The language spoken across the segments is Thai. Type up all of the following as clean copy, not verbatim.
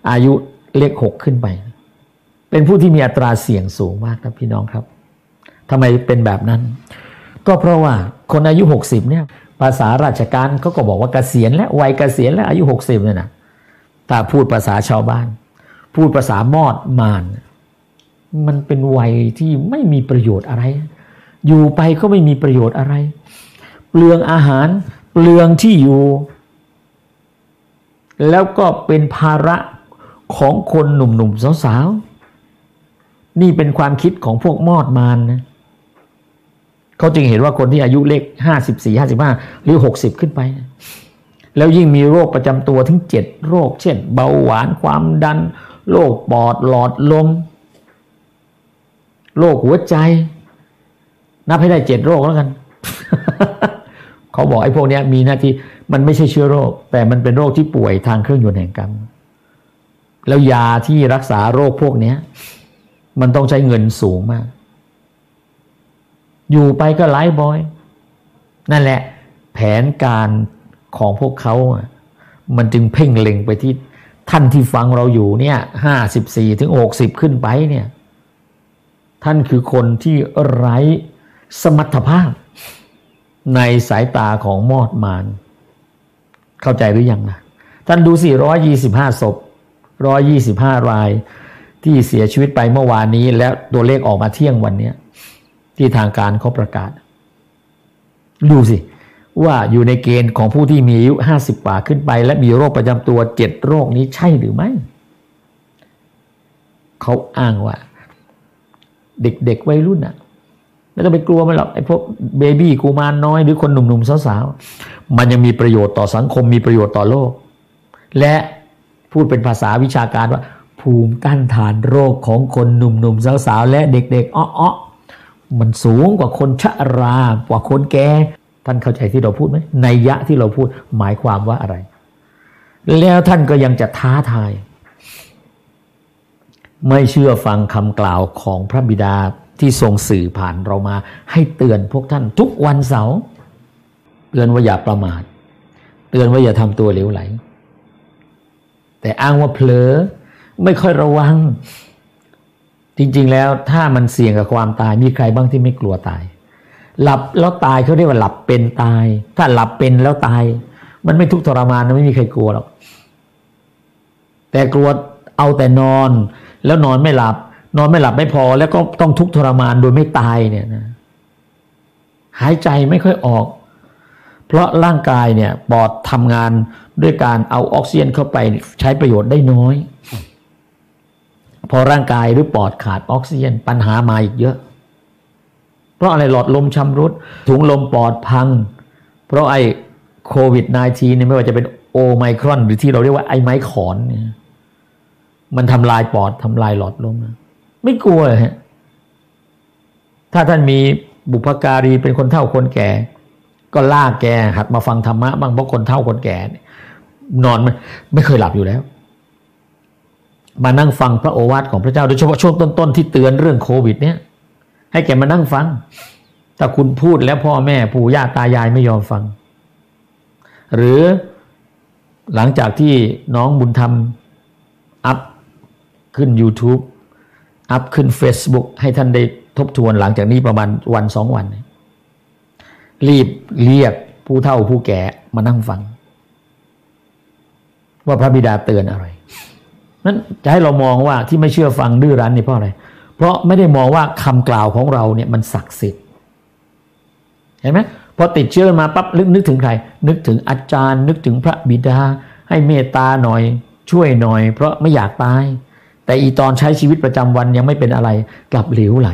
อายุเลข6ขึ้นไปเป็นผู้ที่มีอัตราเสี่ยงสูงมากครับพี่น้องครับทำไมเป็นแบบนั้นก็เพราะว่าคนอายุ60เนี่ยภาษาราชการเขาก็บอกว่าเกษียณและวัยเกษียณและอายุ60เนี่ยนะถ้าพูดภาษาชาวบ้านพูดภาษามอดมานมันเป็นวัยที่ไม่มีประโยชน์อะไรอยู่ไปก็ไม่มีประโยชน์อะไรเปลืองอาหารเปลืองที่อยู่แล้วก็เป็นภาระของคนหนุ่มๆสาวๆนี่เป็นความคิดของพวกมอดมานนะเขาจึงเห็นว่าคนที่อายุเลข54 55หรือ60ขึ้นไปนะแล้วยิ่งมีโรคประจำตัวถึง7โรคเช่นเบาหวานความดันโรคปอดหลอดลมโรคหัวใจนับให้ได้7โรคแล้วกัน เขาบอกไอ้พวกนี้มีหน้าที่มันไม่ใช่เชื้อโรคแต่มันเป็นโรคที่ป่วยทางเครื่องยนต์แห่งกรรมแล้วยาที่รักษาโรคพวกนี้มันต้องใช้เงินสูงมากอยู่ไปก็ไร้บอยนั่นแหละแผนการของพวกเขามันจึงเพ่งเล็งไปที่ท่านที่ฟังเราอยู่เนี่ย54ถึง60ขึ้นไปเนี่ยท่านคือคนที่ไร้สมรรถภาพในสายตาของมอดมารเข้าใจหรือยังนะท่านดูสิ125ศพ125รายที่เสียชีวิตไปเมื่อวานนี้แล้วตัวเลขออกมาเที่ยงวันนี้ที่ทางการเขาประกาศดูสิว่าอยู่ในเกณฑ์ของผู้ที่มีอายุ50กว่าขึ้นไปและมีโรคประจำตัว7โรคนี้ใช่หรือไม่เขาอ้างว่าเด็กๆวัยรุ่นไม่ต้องไปกลัวมันหรอกไอ้พวกเบบี้กุมารน้อยหรือคนหนุ่มๆสาวๆมันยังมีประโยชน์ต่อสังคมมีประโยชน์ต่อโลกและพูดเป็นภาษาวิชาการว่าภูมิต้านทานโรคของคนหนุ่มๆสาวๆและเด็กๆอ้อมันสูงกว่าคนชรากว่าคนแก่ท่านเข้าใจที่เราพูดไหมนัยยะที่เราพูดหมายความว่าอะไรแล้วท่านก็ยังจะท้าทายไม่เชื่อฟังคำกล่าวของพระบิดาที่ทรงสื่อผ่านเรามาให้เตือนพวกท่านทุกวันเสาร์เตือนว่าอย่าประมาทเตือนว่าอย่าทำตัวเหลวไหลแต่อ้างว่าเผลอไม่ค่อยระวังจริงๆแล้วถ้ามันเสี่ยงกับความตายมีใครบ้างที่ไม่กลัวตายหลับแล้วตายเขาเรียกว่าหลับเป็นตายถ้าหลับเป็นแล้วตายมันไม่ทุกข์ทรมานนะไม่มีใครกลัวหรอกแต่กลัวเอาแต่นอนแล้วนอนไม่หลับไม่พอแล้วก็ต้องทุกข์ทรมานโดยไม่ตายเนี่ยนะหายใจไม่ค่อยออกเพราะร่างกายเนี่ยปอดทำงานด้วยการเอาออกซิเจนเข้าไปใช้ประโยชน์ได้น้อยพอร่างกายหรือปอดขาดออกซิเจนปัญหามาอีกเยอะเพราะอะไรหลอดลมชำรุดถุงลมปอดพังเพราะไอ้โควิด -19 เนี่ยไม่ว่าจะเป็นโอไมครอนหรือที่เราเรียกว่าไอ้ไม้ขอนเนี่ยมันทำลายปอดทำลายหลอดลมนะไม่กลัวฮะถ้าท่านมีบุพการีเป็นคนเฒ่าคนแก่ก็ลากแกหัดมาฟังธรรมะบ้างเพราะคนเฒ่าคนแก่นอนไม่เคยหลับอยู่แล้วมานั่งฟังพระโอวาทของพระเจ้าโดยเฉพาะช่วงต้นๆที่เตือนเรื่องโควิดเนี่ยให้แกมานั่งฟังถ้าคุณพูดแล้วพ่อแม่ปู่ย่าตายายไม่ยอมฟังหรือหลังจากที่น้องบุญธรรมอัพขึ้น YouTube อัพขึ้น Facebook ให้ท่านได้ทบทวนหลังจากนี้ประมาณวัน2วันรีบเรียกผู้เฒ่าผู้แก่มานั่งฟังว่าพระบิดาเตือนอะไรนั้นจะให้เรามองว่าที่ไม่เชื่อฟังดื้อรั้นนี่เพราะอะไรเพราะไม่ได้มองว่าคำกล่าวของเราเนี่ยมันศักดิ์สิทธิ์เห็นไหมพอติดเชื้อมาปั๊บนึกถึงใครนึกถึงอาจารย์นึกถึงพระบิดาให้เมตตาหน่อยช่วยหน่อยเพราะไม่อยากตายแต่อีตอนใช้ชีวิตประจำวันยังไม่เป็นอะไรกลับเหลวไหล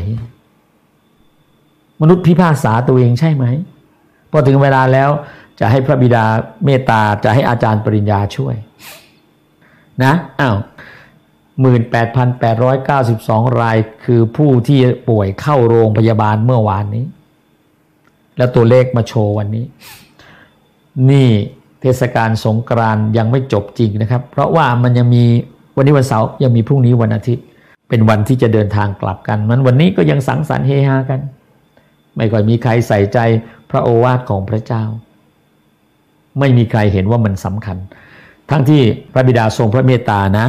มนุษย์พิพากษาตัวเองใช่ไหมพอถึงเวลาแล้วจะให้พระบิดาเมตตาจะให้อาจารย์ปริญญาช่วยนะ18,892 รายคือผู้ที่ป่วยเข้าโรงพยาบาลเมื่อวานนี้แล้วตัวเลขมาโชว์วันนี้นี่เทศกาลสงกรานต์ยังไม่จบจริงนะครับเพราะว่ามันยังมีวันนี้วันเสาร์ยังมีพรุ่งนี้วันอาทิตย์เป็นวันที่จะเดินทางกลับกันมันวันนี้ก็ยังสังสรรค์เฮฮากันไม่ค่อยมีใครใส่ใจพระโอวาทของพระเจ้าไม่มีใครเห็นว่ามันสำคัญทั้งที่พระบิดาทรงพระเมตตานะ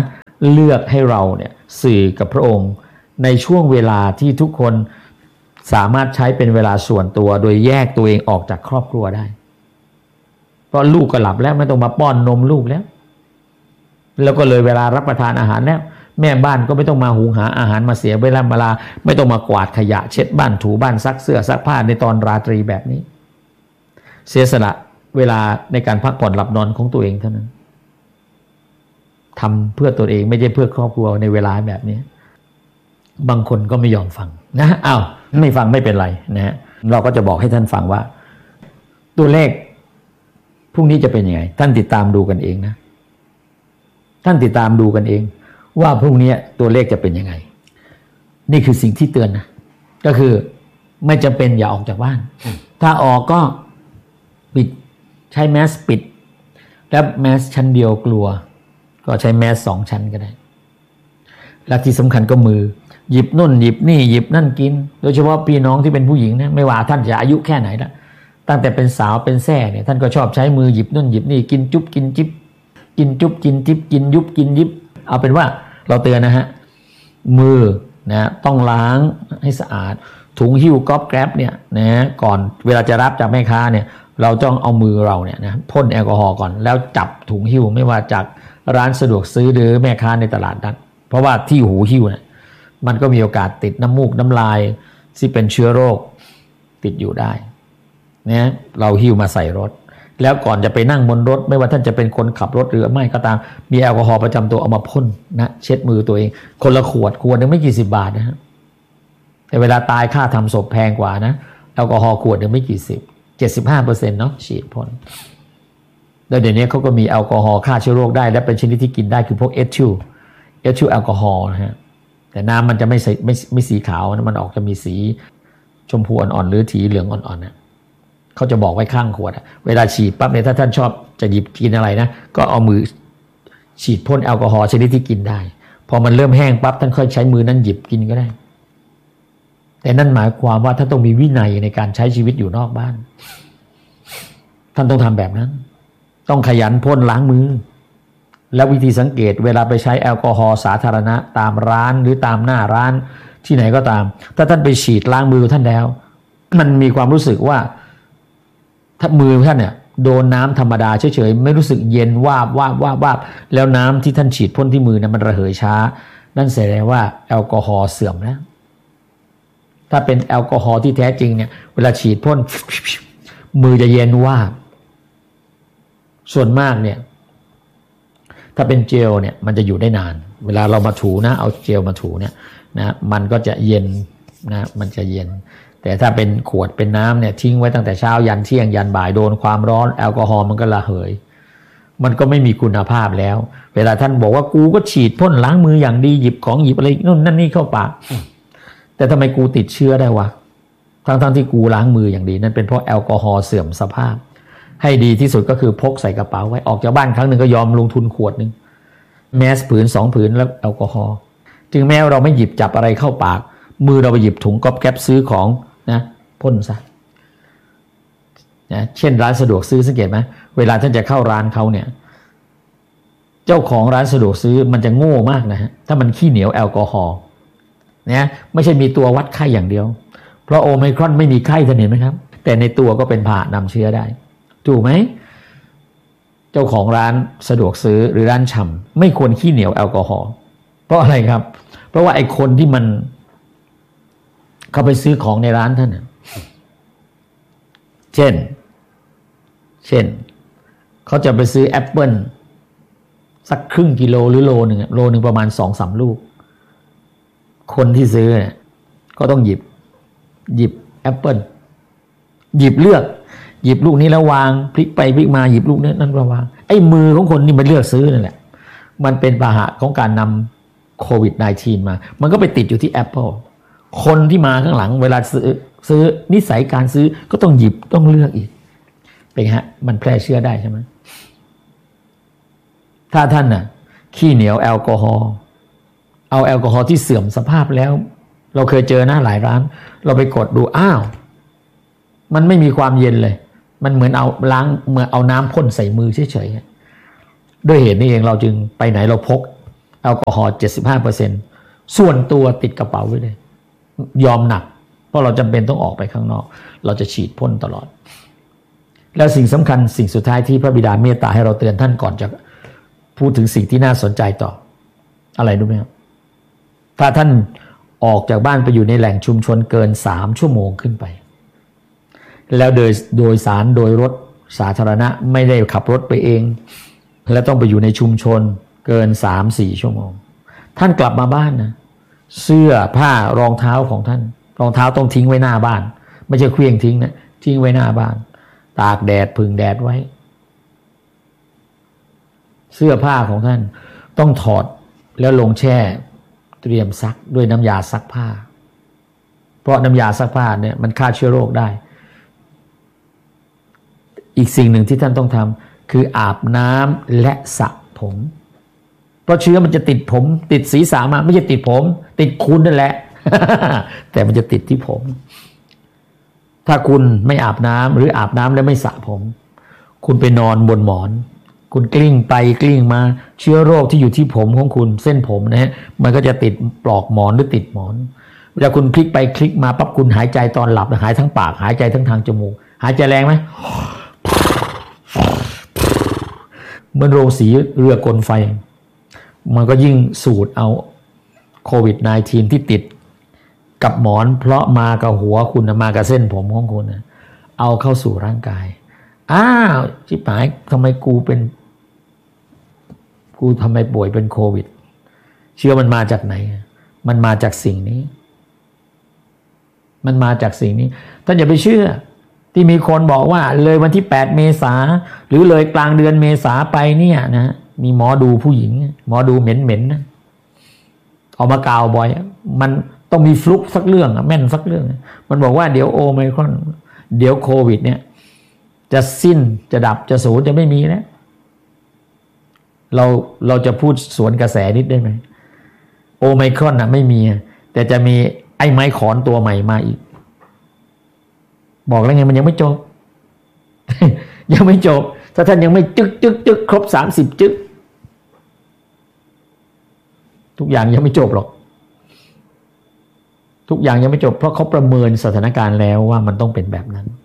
เลือกให้เราเนี่ยสื่อกับพระองค์ในช่วงเวลาที่ทุกคนสามารถใช้เป็นเวลาส่วนตัวโดยแยกตัวเองออกจากครอบครัวได้เพราะลูกก็หลับแล้วไม่ต้องมาป้อนนมลูกแล้วก็เลยเวลารับประทานอาหารแล้วแม่บ้านก็ไม่ต้องมาหุงหาอาหารมาเสียเวลาไม่ต้องมากวาดขยะเช็ดบ้านถูบ้านซักเสื้อซักผ้าในตอนราตรีแบบนี้เสียสละเวลาในการพักผ่อนหลับนอนของตัวเองเท่านั้นทำเพื่อตัวเองไม่ใช่เพื่อครอบครัวในเวลาแบบนี้บางคนก็ไม่ยอมฟังนะอ้าวไม่ฟังไม่เป็นไรนะฮะเราก็จะบอกให้ท่านฟังว่าตัวเลขพรุ่งนี้จะเป็นยังไงท่านติดตามดูกันเองนะท่านติดตามดูกันเองว่าพรุ่งนี้ตัวเลขจะเป็นยังไงนี่คือสิ่งที่เตือนนะก็คือไม่จำเป็นอย่าออกจากบ้านถ้าออกก็ปิดใช้แมสปิดแล้วแมสชั้นเดียวกลัวก็ใช้แมส2ชั้นก็ได้และที่สำคัญก็มือหยิบนู่นหยิบนี่หยิบนั่นกินโดยเฉพาะพี่น้องที่เป็นผู้หญิงนะไม่ว่าท่านจะอายุแค่ไหนละตั้งแต่เป็นสาวเป็นแส่เนี่ยท่านก็ชอบใช้มือหยิบนู่นหยิบนี่กินจุ๊บกินจิ๊บกินจุ๊บกินจิ๊บกินยุบกินยิบเอาเป็นว่าเราเตือนนะฮะมือนะต้องล้างให้สะอาดถุงหิ้วก๊อบแกร็บเนี่ยนะก่อนเวลาจะรับจากแม่ค้าเนี่ยเราต้องเอามือเราเนี่ยนะพ่นแอลกอฮอล์ก่อนแล้วจับถุงหิ้วไม่ว่าจากร้านสะดวกซื้อหรือแม่ค้าในตลาดนัดเพราะว่าที่หูหิ้วเนี่ยมันก็มีโอกาสติดน้ำมูกน้ำลายที่เป็นเชื้อโรคติดอยู่ได้นะเราหิ้วมาใส่รถแล้วก่อนจะไปนั่งบนรถไม่ว่าท่านจะเป็นคนขับรถหรือไม่ก็ตามมีแอลกอฮอล์ประจำตัวเอามาพ่นนะเช็ดมือตัวเองคนละขวดนึงไม่กี่สิบบาทนะฮะแต่เวลาตายค่าทำศพแพงกว่านะแอลกอฮอล์ขวดนึงไม่กี่สิบ75%เนาะฉีดพ่นแล้วเดี๋ยวนี้เขาก็มีแอลกอฮอล์ฆ่าเชื้อโรคได้และเป็นชนิดที่กินได้คือพวกเอทิลแอลกอฮอล์นะฮะแต่น้ำมันจะไม่สีขาวนะมันออกจะมีสีชมพูอ่อนๆหรือสีเหลืองอ่อนๆนะเขาจะบอกไว้ข้างขวดเวลาฉีดปั๊บเนี่ยถ้าท่านชอบจะหยิบกินอะไรนะก็เอามือฉีดพ่นแอลกอฮอล์ชนิดที่กินได้พอมันเริ่มแห้งปั๊บท่านค่อยใช้มือนั้นหยิบกินก็ได้แต่นั่นหมายความว่าท่านต้องมีวินัยในการใช้ชีวิตอยู่นอกบ้านท่านต้องทำแบบนั้นต้องขยันพ่นล้างมือแล้ววิธีสังเกตเวลาไปใช้แอลกอฮอล์สาธารณะตามร้านหรือตามหน้าร้านที่ไหนก็ตามถ้าท่านไปฉีดล้างมือท่านแล้วมันมีความรู้สึกว่าถ้ามือท่านเนี่ยโดนน้ำธรรมดาเฉยๆไม่รู้สึกเย็นวาบแล้วน้ำที่ท่านฉีดพ่นที่มือเนี่ยมันระเหยช้านั่นแสดงว่าแอลกอฮอล์เสื่อมแล้วถ้าเป็นแอลกอฮอล์ที่แท้จริงเนี่ยเวลาฉีดพ่นมือจะเย็นวาบส่วนมากเนี่ยถ้าเป็นเจลเนี่ยมันจะอยู่ได้นานเวลาเรามาถูนะเอาเจลมาถูเนี่ยนะมันก็จะเย็นนะมันจะเย็นแต่ถ้าเป็นขวดเป็นน้ำเนี่ยทิ้งไว้ตั้งแต่เช้ายันเที่ยงยันบ่ายโดนความร้อนแอลกอฮอล์มันก็ระเหยมันก็ไม่มีคุณภาพแล้วเวลาท่านบอกว่ากูก็ฉีดพ่นล้างมืออย่างดีหยิบของหยิบอะไรนู่นนั่นนี่เข้าปากแต่ทำไมกูติดเชื้อได้วะทั้งที่กูล้างมืออย่างดีนั่นเป็นเพราะแอลกอฮอล์เสื่อมสภาพให้ดีที่สุดก็คือพกใส่กระเป๋าไว้ออกจากบ้านครั้งหนึ่งก็ยอมลงทุนขวดนึงแมสผืน2ผืนแล้วแอลกอฮอล์ถึงแม้เราไม่หยิบจับอะไรเข้าปากมือเราไปหยิบถุงก๊อบแก๊บซื้อของนะพ่นซะนะเช่นร้านสะดวกซื้อสังเกตไหมเวลาท่านจะเข้าร้านเขาเนี่ยเจ้าของร้านสะดวกซื้อมันจะโง่มากนะฮะถ้ามันขี้เหนียวแอลกอฮอล์นะไม่ใช่มีตัววัดไข้อย่างเดียวเพราะโอไมครอนไม่มีไข้ท่านเห็นไหมครับแต่ในตัวก็เป็นพาหะนำเชื้อได้ถูกไหมเจ้าของร้านสะดวกซื้อหรือร้านชำไม่ควรขี้เหนียวแอลกอฮอล์เพราะอะไรครับเพราะว่าไอ้คนที่มันเขาไปซื้อของในร้านท่านเช่นเขาจะไปซื้อแอปเปิ้ลสักครึ่งกิโลหรือโลหนึ่งประมาณ 2-3 ลูกคนที่ซื้อเนี่ยก็ต้องหยิบแอปเปิ้ลหยิบเลือกหยิบลูกนี้แล้ววางพลิกไปพลิกมาหยิบลูกนี้นั่นวางไอ้มือของคนนี่มันเลือกซื้อนั่นแหละมันเป็นพาหะของการนำโควิด -19 มามันก็ไปติดอยู่ที่แอปเปิลคนที่มาข้างหลังเวลาซื้อนิสัยการซื้อก็ต้องหยิบต้องเลือกอีกเป็นฮะมันแพร่เชื้อได้ใช่ไหมถ้าท่านน่ะขี้เหนียวแอลกอฮอล์เอาแอลกอฮอล์ที่เสื่อมสภาพแล้วเราเคยเจอหน้าหลายร้านเราไปกดดูอ้าวมันไม่มีความเย็นเลยมันเหมือนเอาน้ำพ่นใส่มือเฉยๆด้วยเหตุนี้เองเราจึงไปไหนเราพกแอลกอฮอล์ 75% ส่วนตัวติดกระเป๋าไว้เลยยอมหนักเพราะเราจำเป็นต้องออกไปข้างนอกเราจะฉีดพ่นตลอดแล้วสิ่งสำคัญสิ่งสุดท้ายที่พระบิดาเมตตาให้เราเตือนท่านก่อนจะพูดถึงสิ่งที่น่าสนใจต่ออะไรรู้ไหมครับถ้าท่านออกจากบ้านไปอยู่ในแหล่งชุมชนเกิน3 ชั่วโมงขึ้นไปแล้วโดยสารโดยรถสาธารณะไม่ได้ขับรถไปเองและต้องไปอยู่ในชุมชนเกิน 3-4 ชั่วโมงท่านกลับมาบ้านนะเสื้อผ้ารองเท้าของท่านรองเท้าต้องทิ้งไว้หน้าบ้านไม่ใช่เคลื่องทิ้งนะทิ้งไว้หน้าบ้านตากแดดพึ่งแดดไว้เสื้อผ้าของท่านต้องถอดแล้วลงแช่เตรียมซักด้วยน้ำยาซักผ้าเพราะน้ำยาซักผ้าเนี่ยมันฆ่าเชื้อโรคได้อีกสิ่งหนึ่งที่ท่านต้องทำคืออาบน้ำและสระผมเพราะเชื้อมันจะติดผมติดศีรษะมาไม่ใช่ติดผมติดคุณนั่นแหละ แต่มันจะติดที่ผมถ้าคุณไม่อาบน้ำหรืออาบน้ำแล้วไม่สระผมคุณไปนอนบนหมอนคุณกลิ้งไปกลิ้งมาเชื้อโรคที่อยู่ที่ผมของคุณเส้นผมนะฮะมันก็จะติดปลอกหมอนหรือติดหมอนเวลาคุณคลิกไปคลิกมาปั๊บคุณหายใจตอนหลับหายทั้งปากหายใจทั้งทางจมูกหายใจแรงไหมเหมือนโรงสีเรือกลไฟมันก็ยิ่งสูดเอาโควิด -19 ที่ติดกับหมอนเพราะมากับหัวคุณมากับเส้นผมของคุณเอาเข้าสู่ร่างกายอ้าวชิบหายทำไมกูทำไมป่วยเป็นโควิดเชื้อมันมาจากไหนมันมาจากสิ่งนี้มันมาจากสิ่งนี้ท่านอย่าไปเชื่อที่มีคนบอกว่าเลยวันที่8 เมษาหรือเลยกลางเดือนเมษาไปเนี่ยนะมีหมอดูผู้หญิงหมอดูเหม็นๆนะออกมากล่าวบ่อยมันต้องมีฟลุกสักเรื่องแม่นสักเรื่องมันบอกว่าเดี๋ยวโอไมครอนเดี๋ยวโควิดเนี่ยจะสิ้นจะดับจะสูญจะไม่มีแล้วเราจะพูดสวนกระแสนิดได้ไหมโอไมครอนไม่มีแต่จะมีไอ้ไม้ขอนตัวใหม่มาอีกบอกแล้วไงมันยังไม่จบ ยังไม่จบถ้าท่านยังไม่จึกครบ30จึกทุกอย่างยังไม่จบหรอกทุกอย่างยังไม่จบเพราะเขาประเมินสถานการณ์แล้วว่ามันต้องเป็นแบบนั้น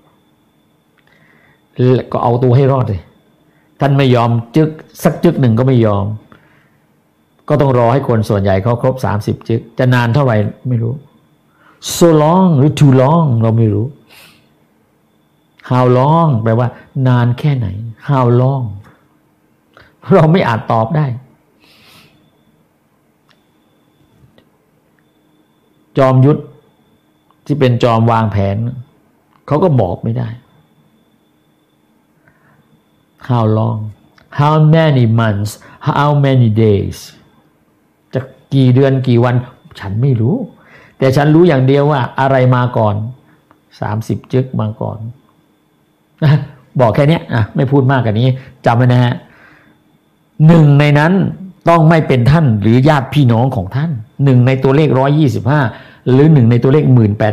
ก็เอาตัวให้รอดเลยท่านไม่ยอมจึกสักจึกหนึ่งก็ไม่ยอมก็ต้องรอให้คนส่วนใหญ่เขาครบ30จึกจะนานเท่าไหร่ไม่รู้ so long หรือ too long เราไม่รู้ how long แปลว่านานแค่ไหน how long เราไม่อาจตอบได้จอมยุทธที่เป็นจอมวางแผนเขาก็บอกไม่ได้ how long how many months how many days จะกี่เดือนกี่วันฉันไม่รู้แต่ฉันรู้อย่างเดียวว่าอะไรมาก่อน30จึกมาก่อนบอกแค่นี้ไม่พูดมากกว่านี้จำไว้นะฮะหนึ่งในนั้นต้องไม่เป็นท่านหรือญาติพี่น้องของท่านหนึ่งในตัวเลข125หรือหนึ่งในตัวเลข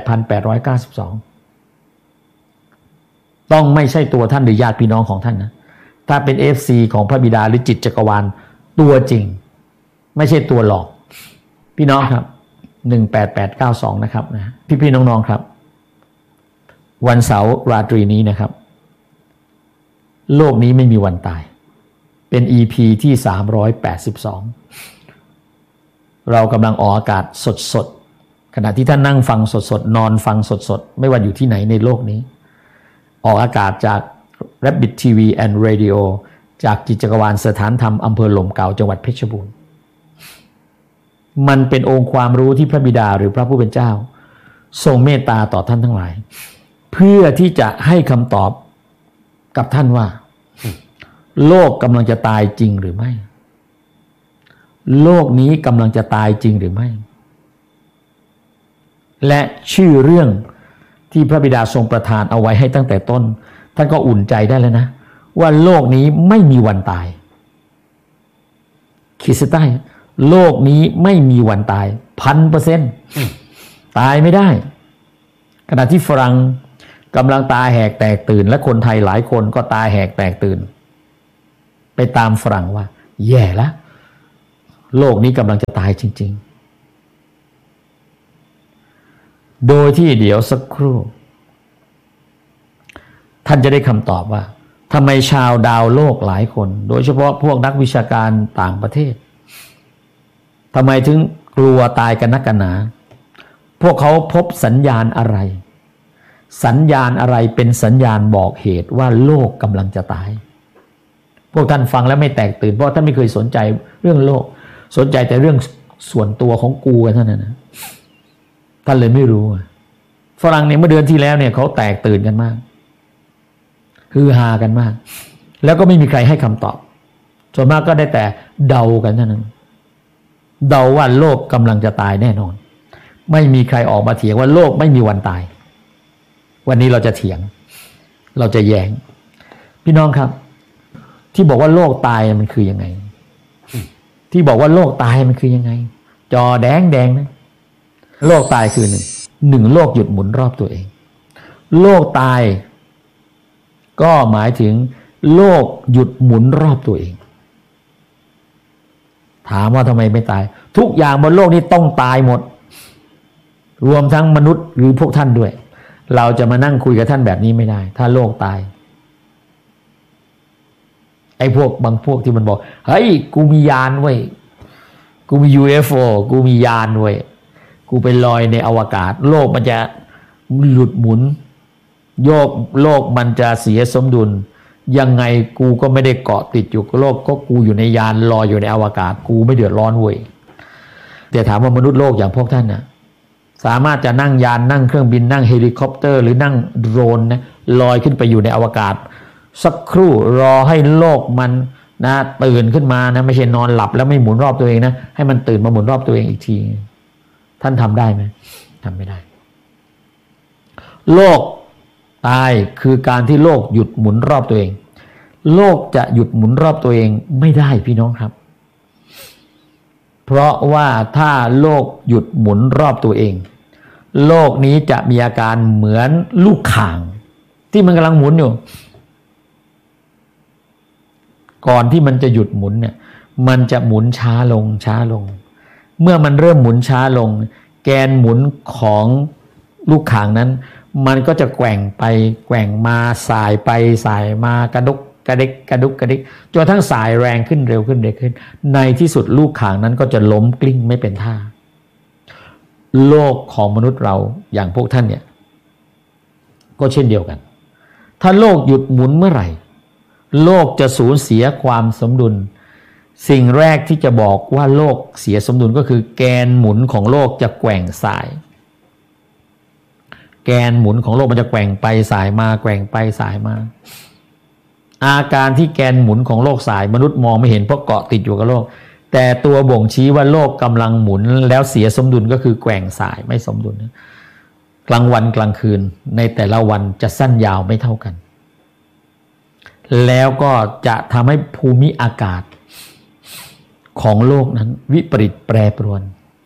18,892 ต้องไม่ใช่ตัวท่านหรือญาติพี่น้องของท่านนะถ้าเป็น FC ของพระบิดาหรือจิตจักรวาลตัวจริงไม่ใช่ตัวหลอกพี่น้องครับ18892นะครับนะพี่ๆน้องๆครับวันเสาร์ราตรีนี้นะครับโลกนี้ไม่มีวันตายเป็น EP ที่382เรากำลังออกอากาศสดๆขณะที่ท่านนั่งฟังสดๆนอนฟังสดๆไม่ว่าอยู่ที่ไหนในโลกนี้ออกอากาศจาก Rabbit TV and Radio จากกิจจักรวาลสถานธรรมอำเภอหล่มเก่าจังหวัดเพชรบูรณ์มันเป็นองค์ความรู้ที่พระบิดาหรือพระผู้เป็นเจ้าทรงเมตตาต่อท่านทั้งหลายเพื่อที่จะให้คำตอบกับท่านว่าโลกกำลังจะตายจริงหรือไม่โลกนี้กำลังจะตายจริงหรือไม่และชื่อเรื่องที่พระบิดาทรงประทานเอาไว้ให้ตั้งแต่ต้นท่านก็อุ่นใจได้แล้วนะว่าโลกนี้ไม่มีวันตายขีดเส้นใต้โลกนี้ไม่มีวันตาย 1,000% ตายไม่ได้ขณะที่ฝรั่งกำลังตาแหกแตกตื่นและคนไทยหลายคนก็ตาแหกแตกตื่นไปตามฝรั่งว่าแย่แล้วโลกนี้กำลังจะตายจริงๆโดยที่เดี๋ยวสักครู่ท่านจะได้คำตอบว่าทำไมชาวดาวโลกหลายคนโดยเฉพาะพวกนักวิชาการต่างประเทศทำไมถึงกลัวตายกันนักกันหนาพวกเขาพบสัญญาณอะไรสัญญาณอะไรเป็นสัญญาณบอกเหตุว่าโลกกำลังจะตายพวกท่านฟังแล้วไม่แตกตื่นเพราะท่านไม่เคยสนใจเรื่องโลกสนใจแต่เรื่องส่วนตัวของกูกันเท่านั้นนะท่านเลยไม่รู้ฝรั่งเนี่ยเมื่อเดือนที่แล้วเนี่ยเขาแตกตื่นกันมากฮือฮากันมากแล้วก็ไม่มีใครให้คำตอบส่วนมากก็ได้แต่เดากันเท่านั้นเดาว่าโลกกำลังจะตายแน่นอนไม่มีใครออกมาเถียงว่าโลกไม่มีวันตายวันนี้เราจะเถียงเราจะแย้งพี่น้องครับที่บอกว่าโลกตายมันคือยังไงที่บอกว่าโลกตายมันคือยังไงจอแดงนะโลกตายคือหนึ่งโลกหยุดหมุนรอบตัวเองโลกตายก็หมายถึงโลกหยุดหมุนรอบตัวเองถามว่าทำไมไม่ตายทุกอย่างบนโลกนี้ต้องตายหมดรวมทั้งมนุษย์หรือพวกท่านด้วยเราจะมานั่งคุยกับท่านแบบนี้ไม่ได้ถ้าโลกตายไอ้พวกบางพวกที่มันบอกเฮ้ยกูมียานเว้ยกูมี UFO กูมียานเว้ยกูไปลอยในอวกาศโลกมันจะหลุดหมุนโลกมันจะเสียสมดุลยังไงกูก็ไม่ได้เกาะติดอยู่กับโลกก็กูอยู่ในยานลอยอยู่ในอวกาศกูไม่เดือดร้อนเว้ยแต่ถามว่ามนุษย์โลกอย่างพวกท่านน่ะสามารถจะนั่งยานนั่งเครื่องบินนั่งเฮลิคอปเตอร์หรือนั่งโดรนนะลอยขึ้นไปอยู่ในอวกาศสักครู่รอให้โลกมันนะตื่นขึ้นมานะไม่ใช่นอนหลับแล้วไม่หมุนรอบตัวเองนะให้มันตื่นมาหมุนรอบตัวเองอีกทีท่านทำได้ไหมทำไม่ได้โลกตายคือการที่โลกหยุดหมุนรอบตัวเองโลกจะหยุดหมุนรอบตัวเองไม่ได้พี่น้องครับเพราะว่าถ้าโลกหยุดหมุนรอบตัวเองโลกนี้จะมีอาการเหมือนลูกข่างที่มันกำลังหมุนอยู่ก่อนที่มันจะหยุดหมุนเนี่ยมันจะหมุนช้าลงเมื่อมันเริ่มหมุนช้าลงแกนหมุนของลูกข่างนั้นมันก็จะแกว่งไปแกว่งมาสายไปสายมากระดุกกระดิกจนทั้งสายแรงขึ้นเร็วขึ้นในที่สุดลูกข่างนั้นก็จะล้มกลิ้งไม่เป็นท่าโลกของมนุษย์เราอย่างพวกท่านเนี่ยก็เช่นเดียวกันถ้าโลกหยุดหมุนเมื่อไหร่โลกจะสูญเสียความสมดุลสิ่งแรกที่จะบอกว่าโลกเสียสมดุลก็คือแกนหมุนของโลกจะแกว่งสายแกนหมุนของโลกมันจะแกว่งไปสายมาแกว่งไปสายมาอาการที่แกนหมุนของโลกสายมนุษย์มองไม่เห็นเพราะเกาะติดอยู่กับโลกแต่ตัวบ่งชี้ว่าโลกกำลังหมุนแล้วเสียสมดุลก็คือแกว่งสายไม่สมดุลกลางวันกลางคืนในแต่ละวันจะสั้นยาวไม่เท่ากันแล้วก็จะทำให้ภูมิอากาศของโลกนั้นวิปริตแปรปรวน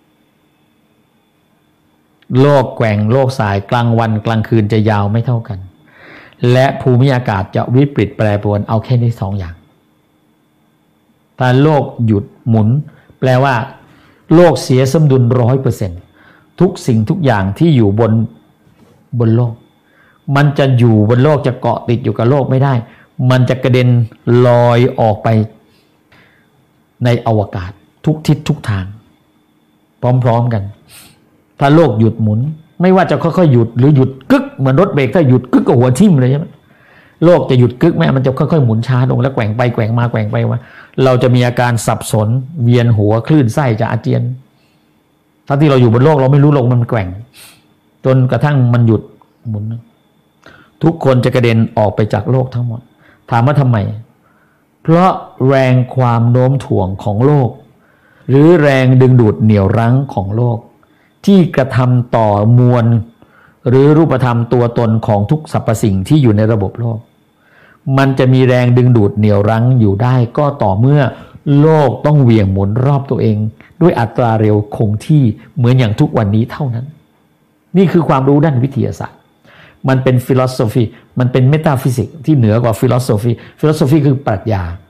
โลกแกว่งโลกสายกลางวันกลางคืนจะยาวไม่เท่ากันและภูมิอากาศจะวิปริตแปรปรวนเอาแค่นี้2อย่างถ้าโลกหยุดหมุนแปลว่าโลกเสียสมดุล 100% ทุกสิ่งทุกอย่างที่อยู่บนโลกมันจะอยู่บนโลกจะเกาะติดอยู่กับโลกไม่ได้มันจะกระเด็นลอยออกไปในอวกาศทุกทิศทุกทางพร้อมๆกันถ้าโลกหยุดหมุนไม่ว่าจะค่อยๆหยุดหรือหยุดกึกเหมือนรถเบรกถ้าหยุดกึกก็หัวทิ่มเลยใช่ไหมโลกจะหยุดกึกไหมมันจะค่อยๆหมุนช้าลงแล้วแกว่งไปแกว่งมาแกว่งไปว่าเราจะมีอาการสับสนเวียนหัวคลื่นไส้จะอาเจียนทั้งที่เราอยู่บนโลกเราไม่รู้โลกมันแกว่งจนกระทั่งมันหยุดหมุนทุกคนจะกระเด็นออกไปจากโลกทั้งหมดถามว่าทำไมเพราะแรงความโน้มถ่วงของโลกหรือแรงดึงดูดเหนี่ยวรั้งของโลกที่กระทำต่อมวลหรือรูปธรรมตัวตนของทุกสรรพสิ่งที่อยู่ในระบบโลกมันจะมีแรงดึงดูดเหนี่ยวรั้งอยู่ได้ก็ต่อเมื่อโลกต้องเหวี่ยงหมุนรอบตัวเองด้วยอัตราเร็วคงที่เหมือนอย่างทุกวันนี้เท่านั้นนี่คือความรู้ด้านวิทยาศาสตร์มันเป็นฟิโลโซฟีมันเป็นเมตาฟิสิกส์ที่เหนือกว่าฟิโลโซฟีคือปรัชญา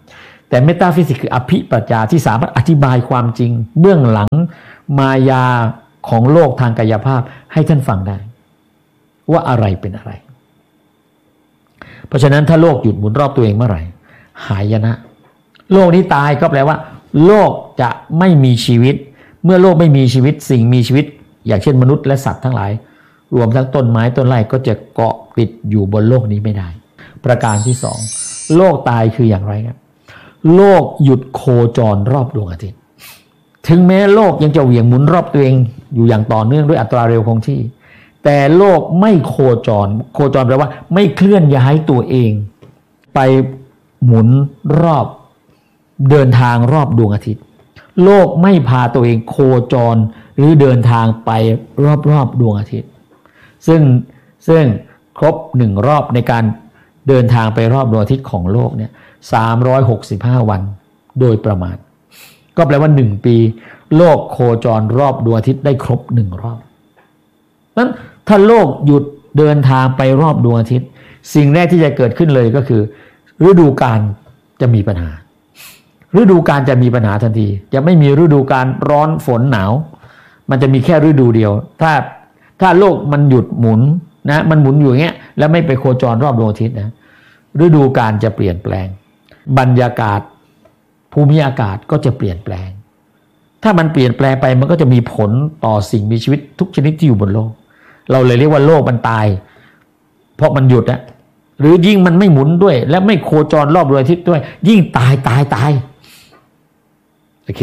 แต่เมตาฟิสิกส์คืออภิปรัชญาที่สามารถอธิบายความจริงเบื้องหลังมายาของโลกทางกายภาพให้ท่านฟังได้ว่าอะไรเป็นอะไรเพราะฉะนั้นถ้าโลกหยุดหมุนรอบตัวเองเมื่อไหร่หายนะโลกนี้ตายก็แปลว่าโลกจะไม่มีชีวิตเมื่อโลกไม่มีชีวิตสิ่งมีชีวิตอย่างเช่นมนุษย์และสัตว์ทั้งหลายรวมทั้งต้นไม้ต้นไร่ก็จะเกาะติดอยู่บนโลกนี้ไม่ได้ประการที่สองโลกตายคืออย่างไรครับโลกหยุดโคจรรอบดวงอาทิตย์ถึงแม้โลกยังจะเหวี่ยงหมุนรอบตัวเองอยู่อย่างต่อเนื่องด้วยอัตราเร็วคงที่แต่โลกไม่โคจรแปลว่าไม่เคลื่อนย้ายตัวเองไปหมุนรอบเดินทางรอบดวงอาทิตย์โลกไม่พาตัวเองโคจรหรือเดินทางไปรอบดวงอาทิตย์ซึ่งครบ1รอบในการเดินทางไปรอบดวงอาทิตย์ของโลกเนี่ย365วันโดยประมาณก็แปลว่า1ปีโลกโคจรรอบดวงอาทิตย์ได้ครบ1รอบนั้นถ้าโลกหยุดเดินทางไปรอบดวงอาทิตย์สิ่งแรกที่จะเกิดขึ้นเลยก็คือฤดูกาลจะมีปัญหาฤดูกาลจะมีปัญหาทันทีจะไม่มีฤดูกาลร้อนฝนหนาวมันจะมีแค่ฤดูเดียวถ้าโลกมันหยุดหมุนนะมันหมุนอยู่อย่างเงี้ยแล้วไม่ไปโคจรรอบดวงอาทิตย์นะฤดูกาลจะเปลี่ยนแปลงบรรยากาศภูมิอากาศก็จะเปลี่ยนแปลงถ้ามันเปลี่ยนแปลงไปมันก็จะมีผลต่อสิ่งมีชีวิตทุกชนิดที่อยู่บนโลกเราเลยเรียกว่าโลกมันตายเพราะมันหยุดอะหรือยิ่งมันไม่หมุนด้วยและไม่โคจรรอบดวงอาทิตย์ด้วยยิ่งตายโอเค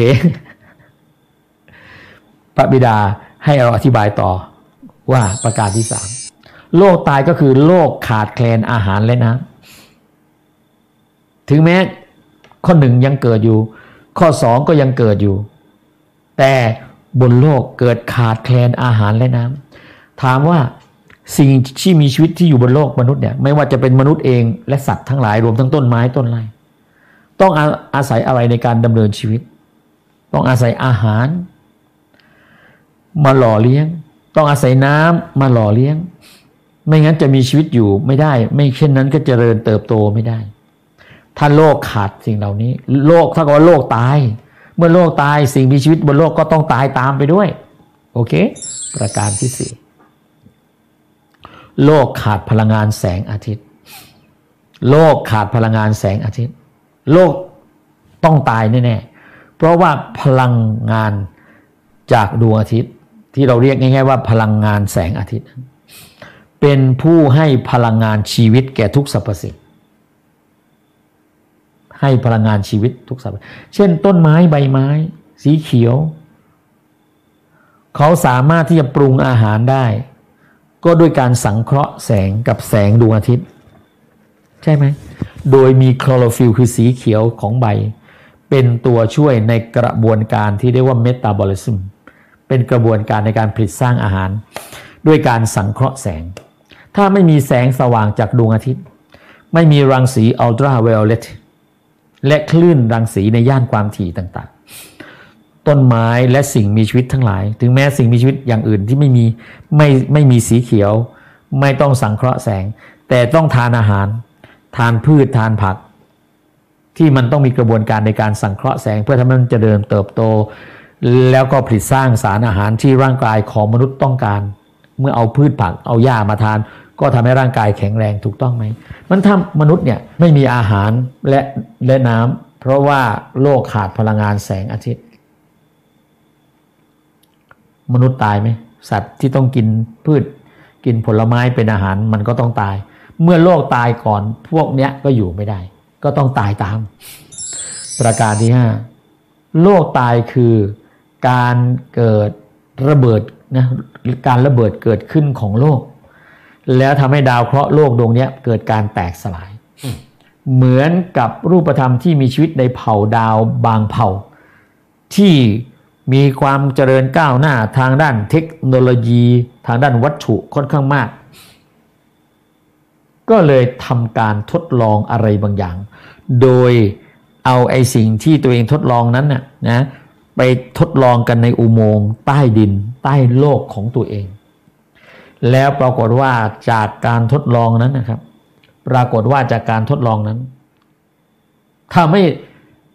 พระบิดาให้เราอธิบายต่อว่าประการที่3โลกตายก็คือโลกขาดแคลนอาหารและน้ำถึงแม้ข้อ1ยังเกิดอยู่ข้อ2ก็ยังเกิดอยู่แต่บนโลกเกิดขาดแคลนอาหารและน้ำถามว่าสิ่งที่มีชีวิตที่อยู่บนโลกมนุษย์เนี่ยไม่ว่าจะเป็นมนุษย์เองและสัตว์ทั้งหลายรวมทั้งต้นไม้ต้นไร่ต้องอาศัยอะไรในการดำเนินชีวิตต้องอาศัยอาหารมาหล่อเลี้ยงต้องอาศัยน้ำมาหล่อเลี้ยงไม่งั้นจะมีชีวิตอยู่ไม่ได้ไม่เช่นนั้นก็เจริญเติบโตไม่ได้ถ้าโลกขาดสิ่งเหล่านี้โลกถ้าเกิดว่าโลกตายเมื่อโลกตายสิ่งมีชีวิตบนโลกก็ต้องตายตามไปด้วยโอเคประการที่4โลกขาดพลังงานแสงอาทิตย์โลกขาดพลังงานแสงอาทิตย์โลกต้องตายแน่ๆเพราะว่าพลังงานจากดวงอาทิตย์ที่เราเรียกง่ายๆว่าพลังงานแสงอาทิตย์เป็นผู้ให้พลังงานชีวิตแก่ทุกสรรพสิ่งให้พลังงานชีวิตทุกสรรพสิ่งเช่นต้นไม้ใบไม้สีเขียวเขาสามารถที่จะปรุงอาหารได้ก็ด้วยการสังเคราะห์แสงกับแสงดวงอาทิตย์ใช่ไหมโดยมีคลอโรฟิลล์คือสีเขียวของใบเป็นตัวช่วยในกระบวนการที่เรียกว่าเมตาบอลิซึมเป็นกระบวนการในการผลิตสร้างอาหารด้วยการสังเคราะห์แสงถ้าไม่มีแสงสว่างจากดวงอาทิตย์ไม่มีรังสีอัลตราไวโอเลตและคลื่นรังสีในย่านความถี่ต่างๆต้นไม้และสิ่งมีชีวิตทั้งหลายถึงแม้สิ่งมีชีวิตอย่างอื่นที่ไม่มีสีเขียวไม่ต้องสังเคราะห์แสงแต่ต้องทานอาหารทานพืชทานผักที่มันต้องมีกระบวนการในการสังเคราะห์แสงเพื่อทำให้มันเจริญเติบโตแล้วก็ผลิตสร้างสารอาหารที่ร่างกายของมนุษย์ต้องการเมื่อเอาพืชผักเอาหญ้ามาทานก็ทำให้ร่างกายแข็งแรงถูกต้องไหมมันทำมนุษย์เนี่ยไม่มีอาหารและน้ำเพราะว่าโลกขาดพลังงานแสงอาทิตย์มนุษย์ตายไหมสัตว์ที่ต้องกินพืชกินผลไม้เป็นอาหารมันก็ต้องตายเมื่อโลกตายก่อนพวกเนี้ยก็อยู่ไม่ได้ก็ต้องตายตามประการที่5โลกตายคือการเกิดระเบิดนะการระเบิดเกิดขึ้นของโลกแล้วทำให้ดาวเคราะห์โลกดวงนี้เกิดการแตกสลายเหมือนกับรูปธรรมที่มีชีวิตในเผ่าดาวบางเผ่าที่มีความเจริญก้าวหน้าทางด้านเทคโนโลยีทางด้านวัตถุค่อนข้างมากก็เลยทำการทดลองอะไรบางอย่างโดยเอาไอ้สิ่งที่ตัวเองทดลองนั้นนะไปทดลองกันในอุโมงค์ใต้ดินใต้โลกของตัวเองแล้วปรากฏว่าจากการทดลองนั้นนะครับปรากฏว่าจากการทดลองนั้นทำให้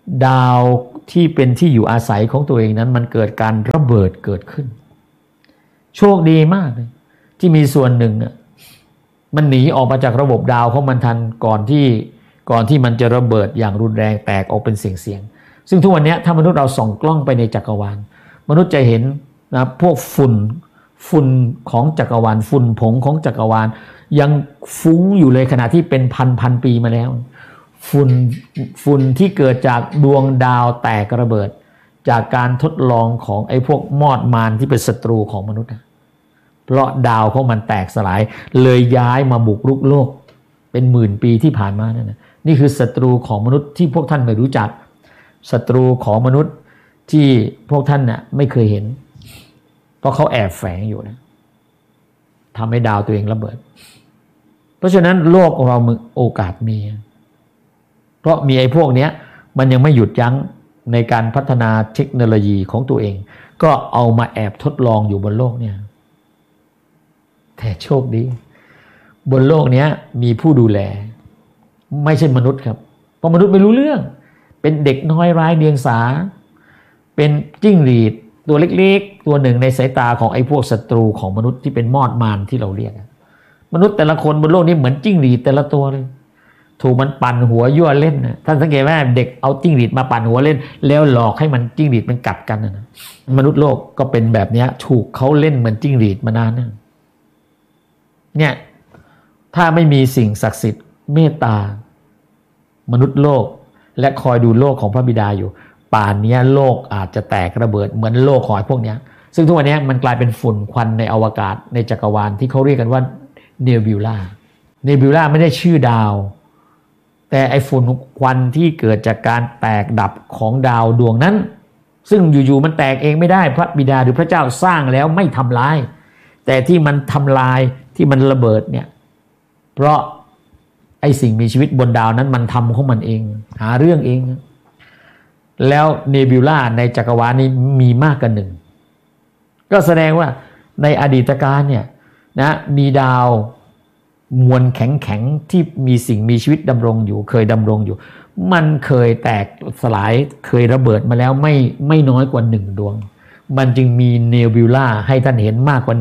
ดาวที่เป็นที่อยู่อาศัยของตัวเองนั้นมันเกิดการระเบิดเกิดขึ้นโชคดีมากเลยที่มีส่วนหนึ่งมันหนีออกมาจากระบบดาวของมันทันก่อนที่มันจะระเบิดอย่างรุนแรงแตกออกเป็นเสียงซึ่งทุกวันนี้ถ้ามนุษย์เราส่องกล้องไปในจักรวาลมนุษย์จะเห็นนะพวกฝุ่นของจักรวาลฝุ่นผงของจักรวาลยังฟุ้งอยู่เลยขณะที่เป็นพันปีมาแล้วฝุ่นที่เกิดจากดวงดาวแตกระเบิดจากการทดลองของไอ้พวกมอดมารที่เป็นศัตรูของมนุษย์เพราะดาวของมันแตกสลายเลยย้ายมาบุกรุกโลกเป็นหมื่นปีที่ผ่านมานั่นนะนี่คือศัตรูของมนุษย์ที่พวกท่านไม่รู้จักศัตรูของมนุษย์ที่พวกท่านน่ะไม่เคยเห็นเพราะเขาแอบแฝงอยู่นะทำให้ดาวตัวเองระเบิดเพราะฉะนั้นโลกของเราโอกาสมีเพราะมีไอ้พวกเนี้ยมันยังไม่หยุดยั้งในการพัฒนาเทคโนโลยีของตัวเองก็เอามาแอบทดลองอยู่บนโลกเนี่ยแต่โชคดีบนโลกนี้มีผู้ดูแลไม่ใช่มนุษย์ครับเพราะมนุษย์ไม่รู้เรื่องเป็นเด็กน้อยร้ายเดียงสาเป็นจิ้งหรีดตัวเล็กๆตัวหนึ่งในสายตาของไอ้พวกศัตรูของมนุษย์ที่เป็นมอดมารที่เราเรียกมนุษย์แต่ละคนบนโลกนี้เหมือนจิ้งหรีดแต่ละตัวเลยถูกมันปั่นหัวยั่วเล่นนะท่านสังเกตว่าเด็กเอาจิ้งหรีดมาปั่นหัวเล่นแล้วหลอกให้มันจิ้งหรีดมันกัดกันนะมนุษย์โลกก็เป็นแบบนี้ถูกเขาเล่นเหมือนจิ้งหรีดมานานนะเนี่ยถ้าไม่มีสิ่งศักดิ์สิทธิ์เมตตามนุษย์โลกและคอยดูโลกของพระบิดาอยู่ป่านนี้โลกอาจจะแตกระเบิดเหมือนโลกของพวกนี้ซึ่งทุกวันนี้มันกลายเป็นฝุ่นควันในอวกาศในจักรวาลที่เขาเรียกกันว่าเนบิวลาไม่ได้ชื่อดาวแต่ไอ้ฝุ่นควันที่เกิดจากการแตกดับของดาวดวงนั้นซึ่งอยู่ๆมันแตกเองไม่ได้พระบิดาหรือพระเจ้าสร้างแล้วไม่ทำลายแต่ที่มันทำลายที่มันระเบิดเนี่ยเพราะไอ้สิ่งมีชีวิตบนดาวนั้นมันทำของมันเองหาเรื่องเองแล้วเนบิวลาในจักรวาลนี้มีมากกว่าหนึ่งก็แสดงว่าในอดีตการเนี่ยนะมีดาวมวลแข็งๆที่มีสิ่งมีชีวิตดำรงอยู่เคยดำรงอยู่มันเคยแตกสลายเคยระเบิดมาแล้วไม่น้อยกว่า1ดวงมันจึงมีเนบิวลาให้ท่านเห็นมากกว่า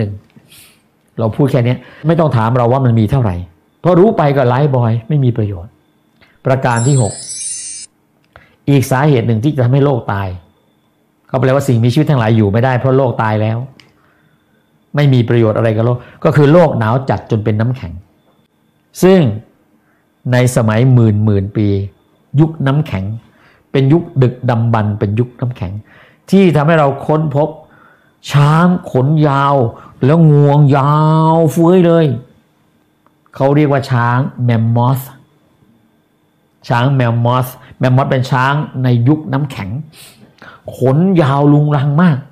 1เราพูดแค่นี้ไม่ต้องถามเราว่ามันมีเท่าไหร่เพราะรู้ไปก็ไร้บอยไม่มีประโยชน์ประการที่6อีกสาเหตุหนึ่งที่จะทำให้โลกตายก็แปลว่าสิ่งมีชีวิตทั้งหลายอยู่ไม่ได้เพราะโลกตายแล้วไม่มีประโยชน์อะไรกับโลกก็คือโลกหนาวจัดจนเป็นน้ำแข็งซึ่งในสมัยหมื่นปียุคน้ำแข็งเป็นยุคดึกดำบรรพ์เป็นยุคน้ำแข็งที่ทำให้เราค้นพบช้างขนยาวแล้วงวงยาวเฟ้ยเลยเขาเรียกว่าช้างแมมมอสเป็นช้างในยุคน้ำแข็งขนยาวลุงรังมาก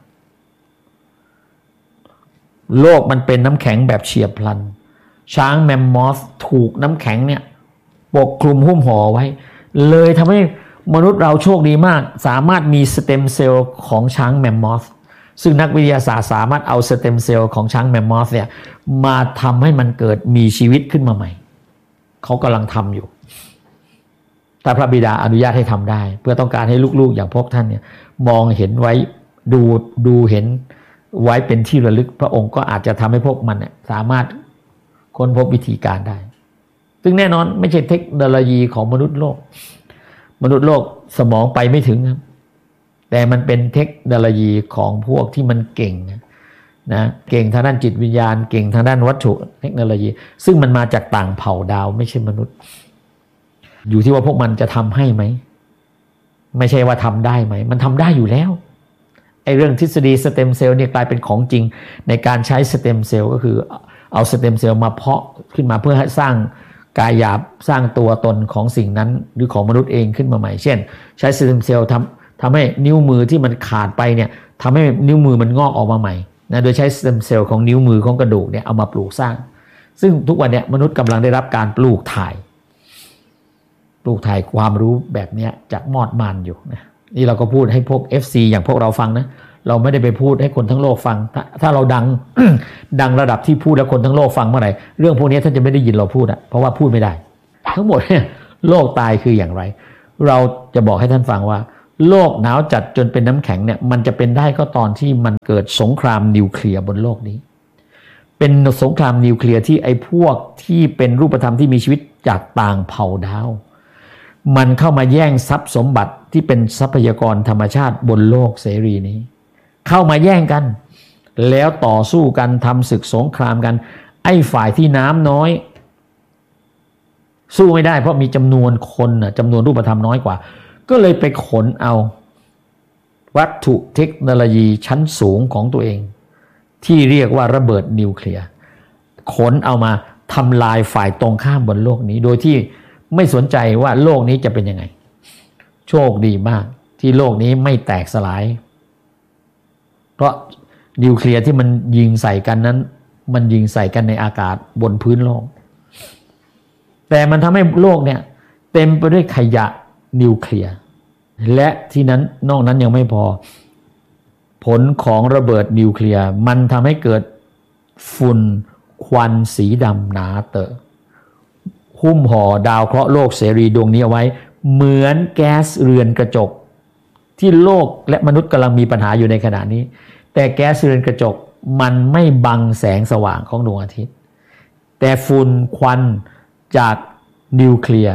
โลกมันเป็นน้ำแข็งแบบเฉียบพลันช้างแมมมอสถูกน้ำแข็งเนี่ยปกคลุมหุ้มห่อไว้เลยทำให้มนุษย์เราโชคดีมากสามารถมีสเต็มเซลล์ของช้างแมมมอสซึ่งนักวิทยาศาสตร์สามารถเอาสเต็มเซลล์ของช้างแมมมอสเนี่ยมาทำให้มันเกิดมีชีวิตขึ้นมาใหม่เขากำลังทำอยู่แต่พระบิดาอนุญาตให้ทำได้เพื่อต้องการให้ลูกๆอย่างพวกท่านเนี่ยมองเห็นไว้ดูเห็นไว้เป็นที่ระลึกพระองค์ก็อาจจะทำให้พวกมันเนี่ยสามารถค้นพบวิธีการได้ซึ่งแน่นอนไม่ใช่เทคโนโลยีของมนุษย์โลกสมองไปไม่ถึงครับแต่มันเป็นเทคโนโลยีของพวกที่มันเก่งนะเก่งทางด้านจิตวิญญาณเก่งทางด้านวัตถุเทคโนโลยีซึ่งมันมาจากต่างเผ่าดาวไม่ใช่มนุษย์อยู่ที่ว่าพวกมันจะทำให้ไหมไม่ใช่ว่าทำได้ไหมมันทำได้อยู่แล้วไอ้เรื่องทฤษฎีสเต็มเซลล์เนี่ยกลายเป็นของจริงในการใช้สเต็มเซลล์ก็คือเอาสเต็มเซลล์มาเพาะขึ้นมาเพื่อให้สร้างกายหยาบสร้างตัวตนของสิ่งนั้นหรือของมนุษย์เองขึ้นมาใหม่เช่นใช้สเต็มเซลล์ทำให้นิ้วมือที่มันขาดไปเนี่ยทำให้นิ้วมือมันงอกออกมาใหม่นะโดยใช้สเต็มเซลล์ของนิ้วมือของกระดูกเนี่ยเอามาปลูกสร้างซึ่งทุกวันเนี่ยมนุษย์กำลังได้รับการปลูกถ่ายความรู้แบบนี้จากมอดมานอยู่นะนี่เราก็พูดให้พวก FC อย่างพวกเราฟังนะเราไม่ได้ไปพูดให้คนทั้งโลกฟังถ้าเราดัง ดังระดับที่พูดแล้วคนทั้งโลกฟังเมื่อไหร่เรื่องพวกนี้ท่านจะไม่ได้ยินเราพูดเพราะว่าพูดไม่ได้ทั้งหมดเนี่ยโลกตายคืออย่างไรเราจะบอกให้ท่านฟังว่าโลกหนาวจัดจนเป็นน้ำแข็งเนี่ยมันจะเป็นได้ก็ตอนที่มันเกิดสงครามนิวเคลียร์บนโลกนี้เป็นสงครามนิวเคลียร์ที่ไอ้พวกที่เป็นรูปธรรมที่มีชีวิตจากต่างเผ่าดาวมันเข้ามาแย่งทรัพย์สมบัติที่เป็นทรัพยากรธรรมชาติบนโลกเสรีนี้เข้ามาแย่งกันแล้วต่อสู้กันทำศึกสงครามกันไอ้ฝ่ายที่น้ำน้อยสู้ไม่ได้เพราะมีจำนวนคนจำนวนรูปธรรมน้อยกว่าก็เลยไปขนเอาวัตถุเทคโนโลยีชั้นสูงของตัวเองที่เรียกว่าระเบิดนิวเคลียร์ขนเอามาทำลายฝ่ายตรงข้ามบนโลกนี้โดยที่ไม่สนใจว่าโลกนี้จะเป็นยังไงโชคดีมากที่โลกนี้ไม่แตกสลายเพราะนิวเคลียร์ที่มันยิงใส่กันนั้นมันยิงใส่กันในอากาศบนพื้นโลกแต่มันทำให้โลกเนี่ยเต็มไปด้วยขยะนิวเคลียร์และที่นั้นนอกนั้นยังไม่พอผลของระเบิดนิวเคลียร์มันทำให้เกิดฝุ่นควันสีดำหนาเตอะหุ้มห่อดาวเคราะห์โลกเสรีดวงนี้เอาไว้เหมือนแก๊สเรือนกระจกที่โลกและมนุษย์กำลังมีปัญหาอยู่ในขณะนี้แต่แก๊สเรือนกระจกมันไม่บังแสงสว่างของดวงอาทิตย์แต่ฝุ่นควันจากนิวเคลียร์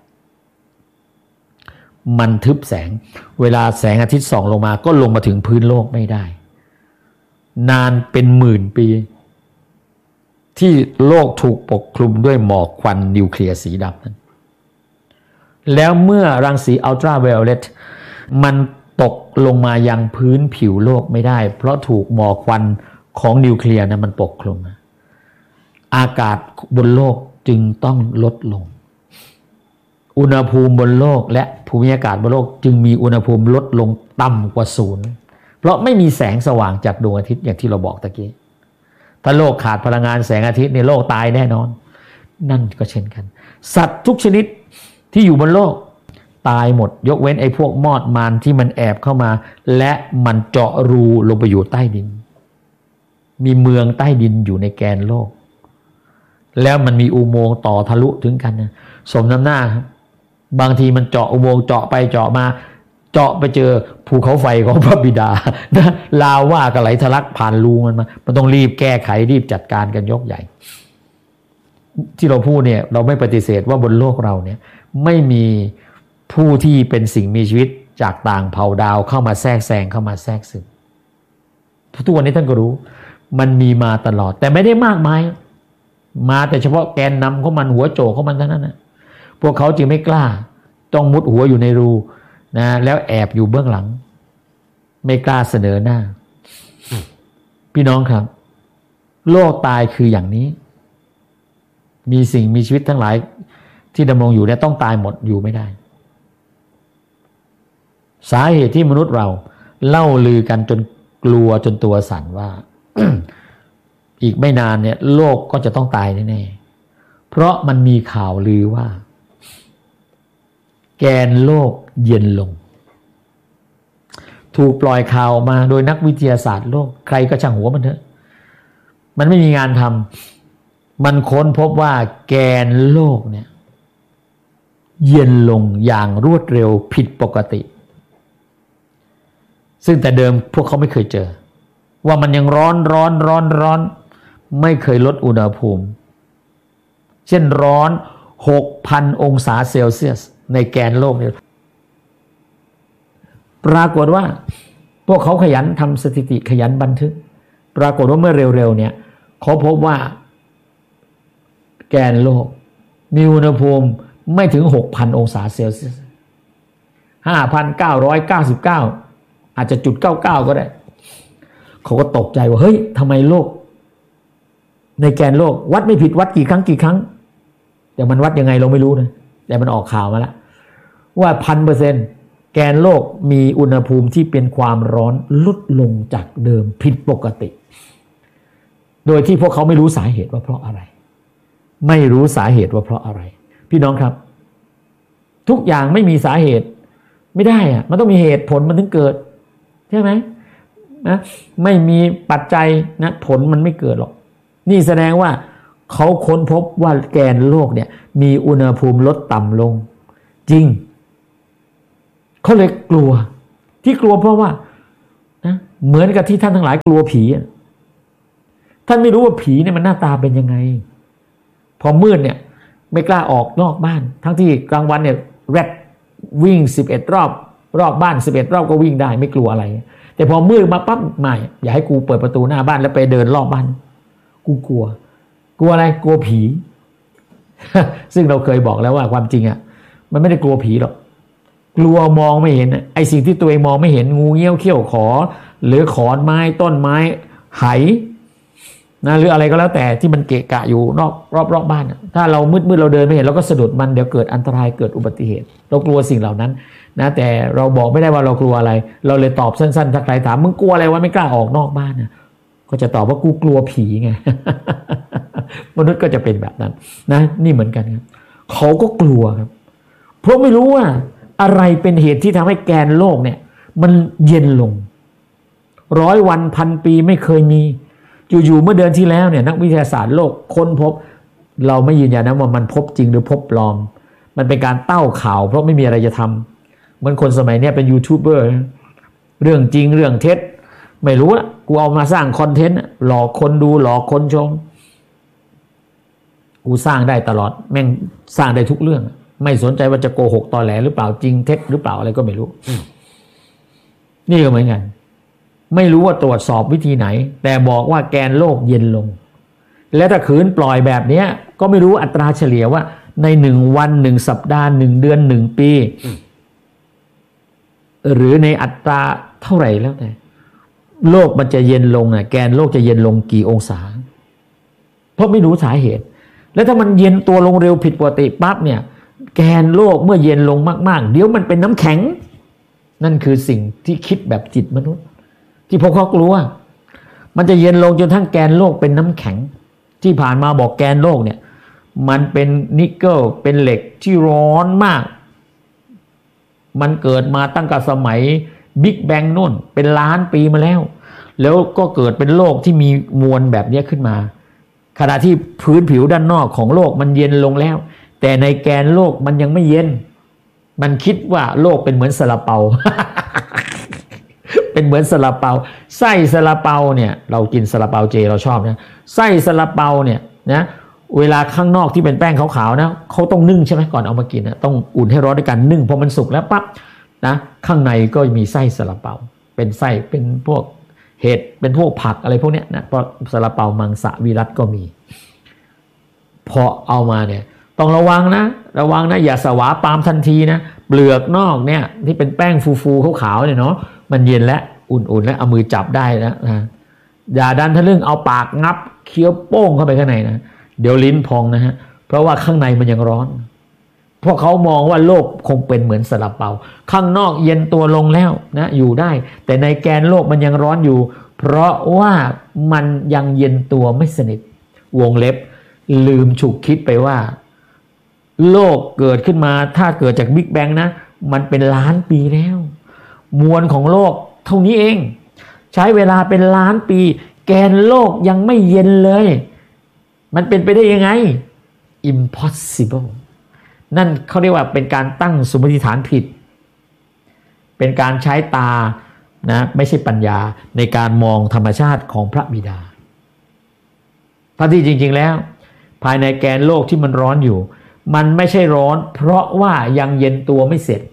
มันทึบแสงเวลาแสงอาทิตย์ส่องลงมาก็ลงมาถึงพื้นโลกไม่ได้นานเป็นหมื่นปีที่โลกถูกปกคลุมด้วยหมอกควันนิวเคลียร์สีดำนั้นแล้วเมื่อรังสีอัลตราไวโอเลตมันตกลงมายังพื้นผิวโลกไม่ได้เพราะถูกหมอกควันของนิวเคลียร์นั้นมันปกคลุมอากาศบนโลกจึงต้องลดลงอุณหภูมิบนโลกและภูมิอากาศบนโลกจึงมีอุณหภูมิลดลงต่ำกว่าศูนย์เพราะไม่มีแสงสว่างจากดวงอาทิตย์อย่างที่เราบอกตะกี้ถ้าโลกขาดพลังงานแสงอาทิตย์ในโลกตายแน่นอนนั่นก็เช่นกันสัตว์ทุกชนิดที่อยู่บนโลกตายหมดยกเว้นไอ้พวกมอดมารที่มันแอบเข้ามาและมันเจาะรูลงไปอยู่ใต้ดินมีเมืองใต้ดินอยู่ในแกนโลกแล้วมันมีอุโมงค์ต่อทะลุถึงกันนะสมน้ำหน้าครับบางทีมันเจาะอุโมงค์เจาะไปเจาะมาเจาะไปเจอภูเขาไฟของพระบิดานะลาว่าก็ไหลทะลักผ่านรูมันต้องรีบแก้ไขรีบจัดการกันยกใหญ่ที่เราพูดเนี่ยเราไม่ปฏิเสธว่าบนโลกเราเนี่ยไม่มีผู้ที่เป็นสิ่งมีชีวิตจากต่างเผ่าดาวเข้ามาแทรกแซงเข้ามาแทรกซึมทุกวันนี้ท่านก็รู้มันมีมาตลอดแต่ไม่ได้มากมายมาแต่เฉพาะแกนนำของมันหัวโจกของมันเท่านั้นนะพวกเขาจึงไม่กล้าต้องมุดหัวอยู่ในรูนะแล้วแอบอยู่เบื้องหลังไม่กล้าเสนอหน้าพี่น้องครับโลกตายคืออย่างนี้มีสิ่งมีชีวิตทั้งหลายที่ดำรงอยู่เนี่ยต้องตายหมดอยู่ไม่ได้สาเหตุที่มนุษย์เราเล่าลือกันจนกลัวจนตัวสั่นว่า อีกไม่นานเนี่ยโลกก็จะต้องตายแน่ๆเพราะมันมีข่าวลือว่าแกนโลกเย็นลงถูกปล่อยข่าวมาโดยนักวิทยาศาสตร์โลกใครก็ช่างหัวมันเถอะมันไม่มีงานทำมันค้นพบว่าแกนโลกเนี่ยเย็นลงอย่างรวดเร็วผิดปกติซึ่งแต่เดิมพวกเขาไม่เคยเจอว่ามันยังร้อนไม่เคยลดอุณหภูมิเช่นร้อน 6,000 องศาเซลเซียสในแกนโลกเนี่ยปรากฏว่าพวกเขาขยันทำสถิติขยันบันทึกปรากฏว่าเมื่อเร็วๆเนี่ยเขาพบว่าแกนโลกมีอุณหภูมิไม่ถึง 6,000 องศาเซลเซียส 5,999 อาจจะจุด99ก็ได้เขาก็ตกใจว่าเฮ้ยทำไมโลกในแกนโลกวัดไม่ผิดวัดกี่ครั้งแต่มันวัดยังไงเราไม่รู้นะแต่มันออกข่าวมาแล้วว่า 1,000% แกนโลกมีอุณหภูมิที่เป็นความร้อนลดลงจากเดิมผิดปกติโดยที่พวกเขาไม่รู้สาเหตุว่าเพราะอะไรไม่รู้สาเหตุว่าเพราะอะไรพี่น้องครับทุกอย่างไม่มีสาเหตุไม่ได้อะมันต้องมีเหตุผลมันถึงเกิดใช่ไหมนะไม่มีปัจจัยนะผลมันไม่เกิดหรอกนี่แสดงว่าเขาค้นพบว่าแกนโลกเนี่ยมีอุณหภูมิลดต่ำลงจริงเขาเลยกลัวที่กลัวเพราะว่านะเหมือนกับที่ท่านทั้งหลายกลัวผีท่านไม่รู้ว่าผีเนี่ยมันหน้าตาเป็นยังไงพอมืดเนี่ยไม่กล้าออกนอกบ้านทั้งที่กลางวันเนี่ยแรดวิ่ง11 รอบบ้าน11 รอบก็วิ่งได้ไม่กลัวอะไรแต่พอมืดมาปั๊บไม่อย่าให้กูเปิดประตูหน้าบ้านแล้วไปเดินรอบบ้านกูกลัวอะไรกลัวผี ซึ่งเราเคยบอกแล้วว่าความจริงอ่ะมันไม่ได้กลัวผีหรอกกลัวมองไม่เห็นไอ้สิ่งที่ตัวเองมองไม่เห็นงูเงี้ยวเขี้ยวขอหรือขอนไม้ต้นไม้ไหนะหรืออะไรก็แล้วแต่ที่มันเกะกะอยู่รอบบ้านถ้าเรามืดเราเดินไม่เห็นเราก็สะดุดมันเดี๋ยวเกิดอันตรายเกิดอุบัติเหตุเรากลัวสิ่งเหล่านั้นนะแต่เราบอกไม่ได้ว่าเรากลัวอะไรเราเลยตอบสั้นๆถ้าใครถามมึงกลัวอะไรวะไม่กล้าออกนอกบ้านนะก็จะตอบว่ากูกลัวผีไง มนุษย์ก็จะเป็นแบบนั้นนะนี่เหมือนกันครับเขาก็กลัวครับเพราะไม่รู้ว่าอะไรเป็นเหตุที่ทำให้แกนโลกเนี่ยมันเย็นลง100 วันพันปีไม่เคยมีอยู่ๆเมื่อเดือนที่แล้วเนี่ยนักวิทยาศาสตร์โลกค้นพบเราไม่ยืนยันนะว่ามันพบจริงหรือพบปลอมมันเป็นการเต้าข่าวเพราะไม่มีอะไรจะทำเหมือนคนสมัยนี้เป็นยูทูบเบอร์เรื่องจริงเรื่องเท็จไม่รู้ละกูเอามาสร้างคอนเทนต์หลอกคนดูหลอกคนชมกูสร้างได้ตลอดแม่งสร้างได้ทุกเรื่องไม่สนใจว่าจะโกหกตอแหลหรือเปล่าจริงเท็จหรือเปล่าอะไรก็ไม่รู้นี่ก็เหมือนกันไม่รู้ว่าตรวจสอบวิธีไหนแต่บอกว่าแกนโลกเย็นลงและถ้าขืนปล่อยแบบนี้ก็ไม่รู้อัตราเฉลี่ยว่าใน1 วัน1 สัปดาห์1 เดือน1 ปีหรือในอัตราเท่าไหร่แล้วแต่โลกมันจะเย็นลงแกนโลกจะเย็นลงกี่องศาเพราะไม่รู้สาเหตุแล้วถ้ามันเย็นตัวลงเร็วผิดปกติปั๊บเนี่ยแกนโลกเมื่อเย็นลงมากๆเดี๋ยวมันเป็นน้ำแข็งนั่นคือสิ่งที่คิดแบบจิตมนุษย์ที่พวกเขากลัวมันจะเย็นลงจนทั้งแกนโลกเป็นน้ำแข็งที่ผ่านมาบอกแกนโลกเนี่ยมันเป็นนิกเกิลเป็นเหล็กที่ร้อนมากมันเกิดมาตั้งแต่สมัยบิ๊กแบงนู่นเป็นล้านปีมาแล้วแล้วก็เกิดเป็นโลกที่มีมวลแบบนี้ขึ้นมาขณะที่พื้นผิวด้านนอกของโลกมันเย็นลงแล้วแต่ในแกนโลกมันยังไม่เย็นมันคิดว่าโลกเป็นเหมือนซาลาเปา เป็นเหมือนซาลาเปาไส้ซาลาเปาเนี่ยเรากินซาลาเปาเจเราชอบนะไส้ซาลาเปาเนี่ยนะเวลาข้างนอกที่เป็นแป้งขาวๆนะเขาต้องนึ่งใช่ไหมก่อนเอามากินนะต้องอุ่นให้ร้อนด้วยกันนึ่งพอมันสุกแล้วปั๊บนะข้างในก็มีไส้ซาลาเปาเป็นไส้เป็นพวกเห็ดเป็นพวกผักอะไรพวกเนี้ยนะเพราะซาลาเปามังสวิรัติก็มีพอเอามาเนี่ยต้องระวังนะอย่าสวาปามทันทีนะเปลือกนอกเนี่ยที่เป็นแป้งฟูๆขาวๆเนี่ยเนาะมันเย็นแล้วอุ่นๆแล้วเอามือจับได้นะอย่าดันทะลึ่งเอาปากงับเคี้ยวโป้งเข้าไปข้างในนะเดี๋ยวลิ้นพองนะฮะเพราะว่าข้างในมันยังร้อนพวกเขามองว่าโลกคงเป็นเหมือนซาลาเปาข้างนอกเย็นตัวลงแล้วนะอยู่ได้แต่ในแกนโลกมันยังร้อนอยู่เพราะว่ามันยังเย็นตัวไม่สนิทวงเล็บลืมฉุกคิดไปว่าโลกเกิดขึ้นมาถ้าเกิดจากบิ๊กแบงนะมันเป็นล้านปีแล้วมวลของโลกเท่านี้เองใช้เวลาเป็นล้านปีแกนโลกยังไม่เย็นเลยมันเป็นไปได้ยังไง impossible นั่นเขาเรียกว่าเป็นการตั้งสมมติฐานผิดเป็นการใช้ตานะไม่ใช่ปัญญาในการมองธรรมชาติของพระบิดาทั้งที่จริงๆแล้วภายในแกนโลกที่มันร้อนอยู่มันไม่ใช่ร้อนเพราะว่ายังเย็นตัวไม่เสร็จ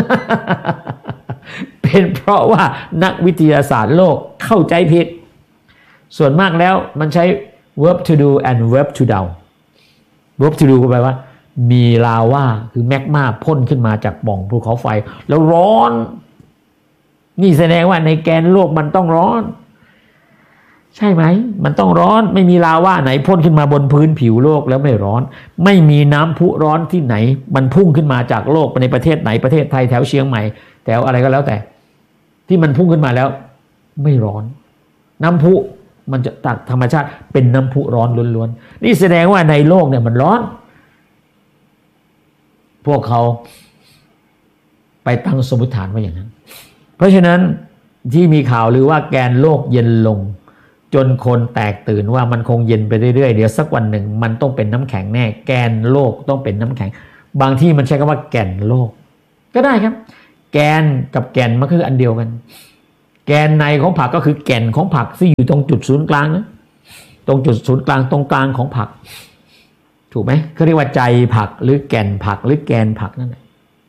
เป็นเพราะว่านักวิทยาศาสตร์โลกเข้าใจผิดส่วนมากแล้วมันใช้ verb to do and verb to down verb to do ก็แปลว่ามีลาวาคือแมกมาพ่นขึ้นมาจากปล่องภูเขาไฟแล้วร้อนนี่แสดงว่าในแกนโลกมันต้องร้อนใช่ไหมมันต้องร้อนไม่มีลาวาไหนพ่นขึ้นมาบนพื้นผิวโลกแล้วไม่ร้อนไม่มีน้ำพุร้อนที่ไหนมันพุ่งขึ้นมาจากโลกในประเทศไหนประเทศไทยแถวเชียงใหม่แถวอะไรก็แล้วแต่ที่มันพุ่งขึ้นมาแล้วไม่ร้อนน้ำพุมันจะตักธรรมชาติเป็นน้ำพุร้อนล้วนๆนี่แสดงว่าในโลกเนี่ยมันร้อนพวกเขาไปตั้งสมมติฐานไว้อย่างนั้นเพราะฉะนั้นที่มีข่าวหรือว่าแกนโลกเย็นลงจนคนแตกตื่นว่ามันคงเย็นไปเรื่อยๆเดี๋ยวสักวันหนึ่งมันต้องเป็นน้ำแข็งแน่แกนโลกต้องเป็นน้ำแข็งบางที่มันใช้คำว่าแก่นโลกก็ได้ครับแกนกับแก่นมันคืออันเดียวกันแกนในของผักก็คือแก่นของผักที่อยู่ตรงจุดศูนย์กลางนะตรงจุดศูนย์กลางตรงกลางของผักถูกไหมเขาเรียกว่าใจผักหรือแก่นผักหรือแกนผักนั่นแหละ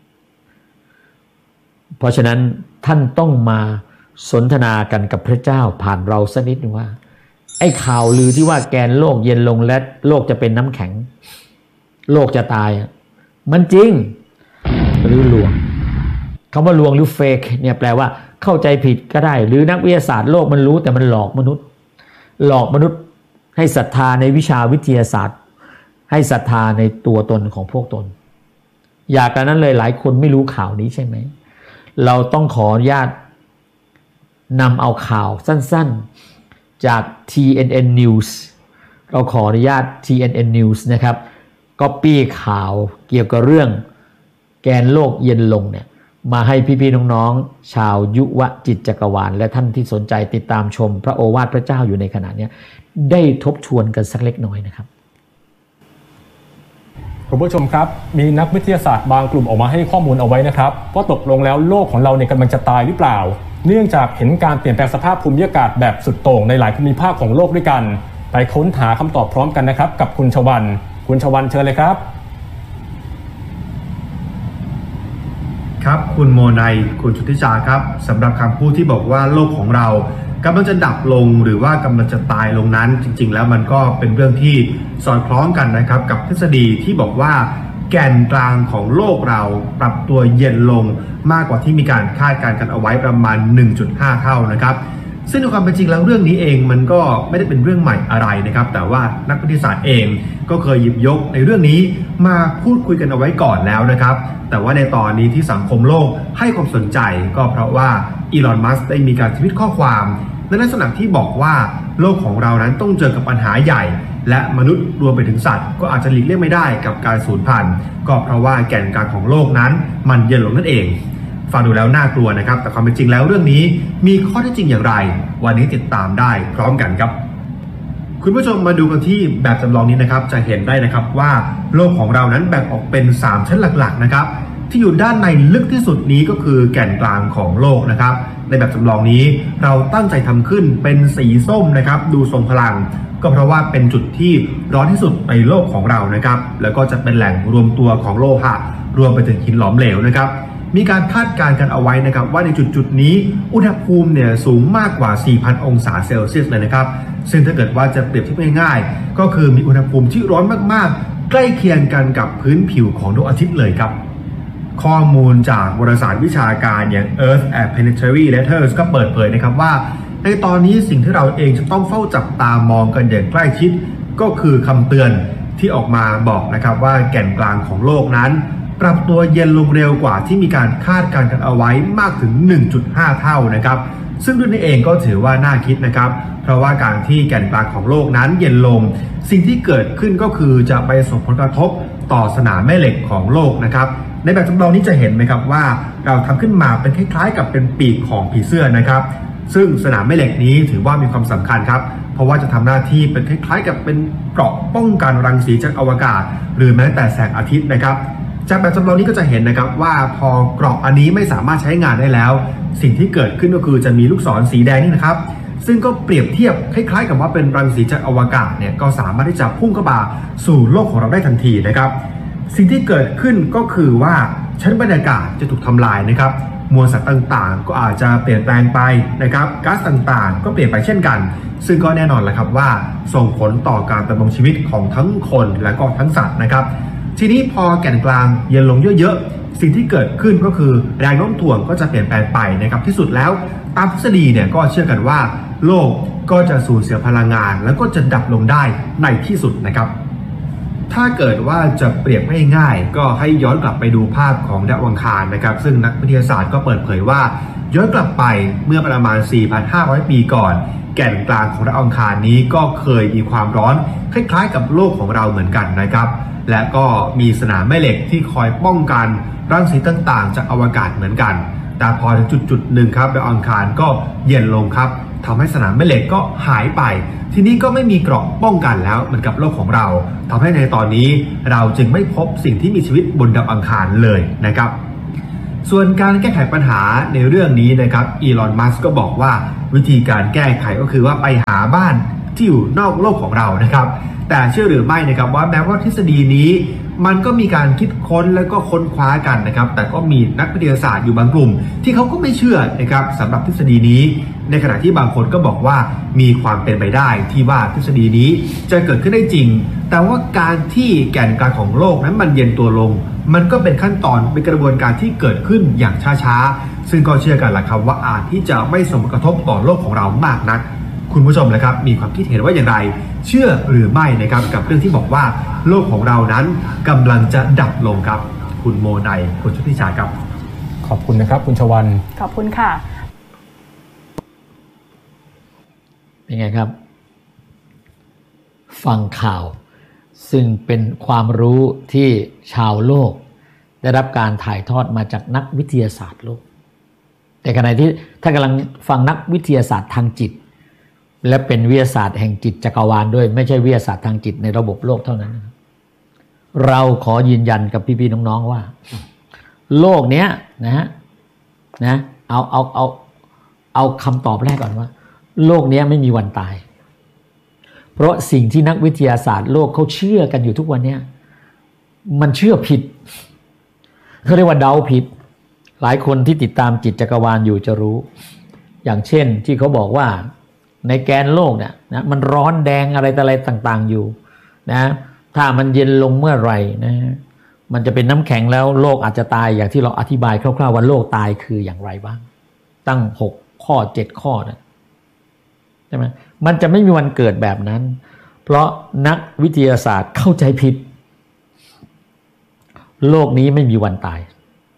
เพราะฉะนั้นท่านต้องมาสนทนากันกับพระเจ้าผ่านเราสักนิดนึงว่าไอ้ข่าวลือที่ว่าแกนโลกเย็นลงและโลกจะเป็นน้ำแข็งโลกจะตายมันจริงหรือลวงคำว่าลวงหรือเฟกเนี่ยแปลว่าเข้าใจผิดก็ได้หรือนักวิทยาศาสตร์โลกมันรู้แต่มันหลอกมนุษย์ให้ศรัทธาในวิชาวิทยาศาสตร์ให้ศรัทธาในตัวตนของพวกตนอยากกันนั้นเลยหลายคนไม่รู้ข่าวนี้ใช่ไหมเราต้องขออนุญาตนำเอาข่าวสั้นๆจาก TNN News เราขออนุญาต TNN News นะครับcopy ข่าวเกี่ยวกับเรื่องแกนโลกเย็นลงเนี่ยมาให้พี่ๆน้องๆชาวยุวจิตจักรวาลและท่านที่สนใจติดตามชมพระโอวาทพระเจ้าอยู่ในขณะนี้ได้ทบทวนกันสักเล็กน้อยนะครับคุณผู้ชมครับมีนักวิทยาศาสตร์บางกลุ่มออกมาให้ข้อมูลเอาไว้นะครับว่าตกลงแล้วโลกของเราเนี่ยกำลังจะตายหรือเปล่าเนื่องจากเห็นการเปลี่ยนแปลงสภาพภูมิอากาศแบบสุดโต่งในหลายภูมิภาคของโลกด้วยกันไปค้นหาคำตอบพร้อมกันนะครับกับคุณชวันเชิญเลยครับครับคุณโมนัยคุณชุติชาครับสำหรับคำพูดที่บอกว่าโลกของเรากำลังจะดับลงหรือว่ากำลังจะตายลงนั้นจริงๆแล้วมันก็เป็นเรื่องที่สอดคล้องกันนะครับกับทฤษฎีที่บอกว่าแกนกลางของโลกเราปรับตัวเย็นลงมากกว่าที่มีการคาดการณ์กันเอาไว้ประมาณ 1.5 เท่านะครับซึ่งในความเป็นจริงแล้วเรื่องนี้เองมันก็ไม่ได้เป็นเรื่องใหม่อะไรนะครับแต่ว่านักวิทยาศาสตร์เองก็เคยหยิบยกในเรื่องนี้มาพูดคุยกันเอาไว้ก่อนแล้วนะครับแต่ว่าในตอนนี้ที่สังคมโลกให้ความสนใจก็เพราะว่าอีลอน มัสก์ได้มีการทวิตข้อความในลักษณะที่บอกว่าโลกของเรานั้นต้องเจอกับปัญหาใหญ่และมนุษย์รวมไปถึงสัตว์ก็อาจจะหลีกเลี่ยงไม่ได้กับการสูญพันธุ์ก็เพราะว่าแกนกลางของโลกนั้นมันเย็นลงนั่นเองฟังดูแล้วน่ากลัวนะครับแต่ความเป็นจริงแล้วเรื่องนี้มีข้อเท็จจริงอย่างไรวันนี้ติดตามได้พร้อมกันครับคุณผู้ชมมาดูกันที่แบบจำลองนี้นะครับจะเห็นได้นะครับว่าโลกของเรานั้นแบ่งออกเป็น3ชั้นหลักๆนะครับที่อยู่ด้านในลึกที่สุดนี้ก็คือแก่นกลางของโลกนะครับในแบบจำลองนี้เราตั้งใจทำขึ้นเป็นสีส้มนะครับดูทรงพลังก็เพราะว่าเป็นจุดที่ร้อนที่สุดในโลกของเรานะครับแล้วก็จะเป็นแหล่งรวมตัวของโลหะรวมไปถึงหินหลอมเหลวนะครับมีการคาดการณ์กันเอาไว้นะครับว่าในจุดนี้อุณหภูมิเนี่ยสูงมากกว่า 4,000 องศาเซลเซียสเลยนะครับซึ่งถ้าเกิดว่าจะเปรียบเทียบง่ายๆก็คือมีอุณหภูมิที่ร้อนมากๆใกล้เคียงกันกับพื้นผิวของดวงอาทิตย์เลยครับข้อมูลจากวารสารวิชาการอย่าง Earth and Planetary Letters ก็เปิดเผยนะครับว่าในตอนนี้สิ่งที่เราเองจะต้องเฝ้าจับตามองกันอย่างใกล้ชิดก็คือคำเตือนที่ออกมาบอกนะครับว่าแก่นกลางของโลกนั้นปรับตัวเย็นลงเร็วกว่าที่มีการคาดการณ์กันเอาไว้มากถึง 1.5 เท่านะครับซึ่งเรื่องนี้เองก็ถือว่าน่าคิดนะครับเพราะว่าการที่แก่นกลางของโลกนั้นเย็นลงสิ่งที่เกิดขึ้นก็คือจะไปส่งผลกระทบต่อสนามแม่เหล็กของโลกนะครับในแบบจำลองนี้จะเห็นไหมครับว่าเราทำขึ้นมาเป็นคล้ายๆกับเป็นปีกของผีเสื้อนะครับซึ่งสนามแม่เหล็กนี้ถือว่ามีความสำคัญครับเพราะว่าจะทำหน้าที่เป็นคล้ายๆกับเป็นเกราะป้องกันรังสีจากอวกาศหรือแม้แต่แสงอาทิตย์นะครับจากแบบจำลองนี้ก็จะเห็นนะครับว่าพอเกราะอันนี้ไม่สามารถใช้งานได้แล้วสิ่งที่เกิดขึ้นก็คือจะมีลูกศรสีแดงนี่นะครับซึ่งก็เปรียบเทียบคล้ายๆกับว่าเป็นรังสีจากอวกาศเนี่ยก็สามารถที่จะพุ่งเข้ามาสู่โลกของเราได้ทันทีนะครับสิ่งที่เกิดขึ้นก็คือว่าชั้นบรรยากาศจะถูกทำลายนะครับมวลสารต่างๆก็อาจจะเปลี่ยนแปลงไปนะครับก๊าซต่างๆก็เปลี่ยนไปเช่นกันซึ่งก็แน่นอนแหละครับว่าส่งผลต่อการดำรงชีวิตของทั้งคนและก็ทั้งสัตว์นะครับทีนี้พอแก่นกลางเย็นลงเยอะๆสิ่งที่เกิดขึ้นก็คือแรงโน้มถ่วงก็จะเปลี่ยนแปลงไปนะครับที่สุดแล้วตามทฤษฎีเนี่ยก็เชื่อกันว่าโลกก็จะสูญเสียพลังงานแล้วก็จะดับลงได้ในที่สุดนะครับถ้าเกิดว่าจะเปรียบให้ง่ายก็ให้ย้อนกลับไปดูภาพของดาวอังคารนะครับซึ่งนักวิทยาศาสตร์ก็เปิดเผยว่าย้อนกลับไปเมื่อประมาณ 4,500 ปีก่อนแก่นกลางของดาวอังคารนี้ก็เคยมีความร้อนคล้ายๆกับโลกของเราเหมือนกันนะครับและก็มีสนามแม่เหล็กที่คอยป้องกันรังสีต่างๆจากอวกาศเหมือนกันแต่พอถึงจุดหนึ่งครับดาวอังคารก็เย็นลงครับทำให้สนามแม่เหล็กก็หายไปทีนี้ก็ไม่มีเกราะป้องกันแล้วเหมือนกับโลกของเราทำให้ในตอนนี้เราจึงไม่พบสิ่งที่มีชีวิตบนดาวอังคารเลยนะครับส่วนการแก้ไขปัญหาในเรื่องนี้นะครับอีลอน มัสก์ก็บอกว่าวิธีการแก้ไขก็คือว่าไปหาบ้านที่อยู่นอกโลกของเรานะครับแต่เชื่อหรือไม่นะครับว่าแม้ว่าทฤษฎีนี้มันก็มีการคิดค้นแล้วก็ค้นคว้ากันนะครับแต่ก็มีนักวิทยาศาสตร์อยู่บางกลุ่มที่เขาก็ไม่เชื่อนะครับสำหรับทฤษฎีนี้ในขณะที่บางคนก็บอกว่ามีความเป็นไปได้ที่ว่าทฤษฎีนี้จะเกิดขึ้นได้จริงแต่ว่าการที่แกนกลางของโลกนั้นมันเย็นตัวลงมันก็เป็นขั้นตอนเป็นกระบวนการที่เกิดขึ้นอย่างช้าๆซึ่งก็เชื่อกันแหละครับว่าอาจที่จะไม่ส่งผลกระทบต่อโลกของเรามากนักคุณผู้ชมนะครับมีความคิดเห็นว่าอย่างไรเชื่อหรือไม่นะครับกับเรื่องที่บอกว่าโลกของเรานั้นกำลังจะดับลงครับคุณโมไนคุณชุติชาครับขอบคุณนะครับคุณชวันขอบคุณค่ะเป็นไงครับฟังข่าวซึ่งเป็นความรู้ที่ชาวโลกได้รับการถ่ายทอดมาจากนักวิทยาศาสตร์โลกแต่ขณะที่ท่านกำลังฟังนักวิทยาศาสตร์ทางจิตและเป็นวิทยาศาสตร์แห่งจิตจักรวาลด้วยไม่ใช่วิทยาศาสตร์ทางจิตในระบบโลกเท่านั้นเราขอยืนยันกับพี่ๆน้องๆว่าโลกเนี้ยนะเอาคำตอบแรกก่อนว่าโลกนี้ไม่มีวันตายเพราะสิ่งที่นักวิทยาศาสตร์โลกเขาเชื่อกันอยู่ทุกวันนี้มันเชื่อผิดเขาเรียกว่าเดาผิดหลายคนที่ติดตามจิตจักรวาลอยู่จะรู้อย่างเช่นที่เขาบอกว่าในแกนโลกเนี่ยนะมันร้อนแดงอะไรต่างๆอยู่นะถ้ามันเย็นลงเมื่อไหร่นะมันจะเป็นน้ำแข็งแล้วโลกอาจจะตายอย่างที่เราอธิบายคร่าวๆว่าโลกตายคืออย่างไรบ้างตั้ง6ข้อ7ข้อนะใช่ไหมมันจะไม่มีวันเกิดแบบนั้นเพราะนักวิทยาศาสตร์เข้าใจผิดโลกนี้ไม่มีวันตาย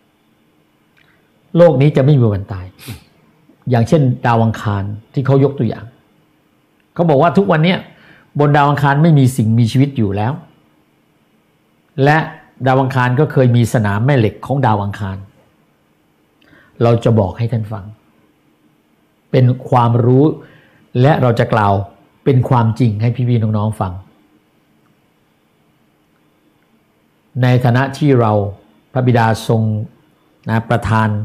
โลกนี้จะไม่มีวันตายอย่างเช่นดาวอังคารที่เขายกตัวอย่างเขาบอกว่าทุกวันนี้บนดาวอังคารไม่มีสิ่งมีชีวิตอยู่แล้วและดาวอังคารก็เคยมีสนามแม่เหล็กของดาวอังคารเราจะบอกให้ท่านฟังเป็นความรู้และเราจะกล่าวเป็นความจริงให้พี่ๆน้องๆฟังในฐานะที่เราพระบิดาทรงประทาน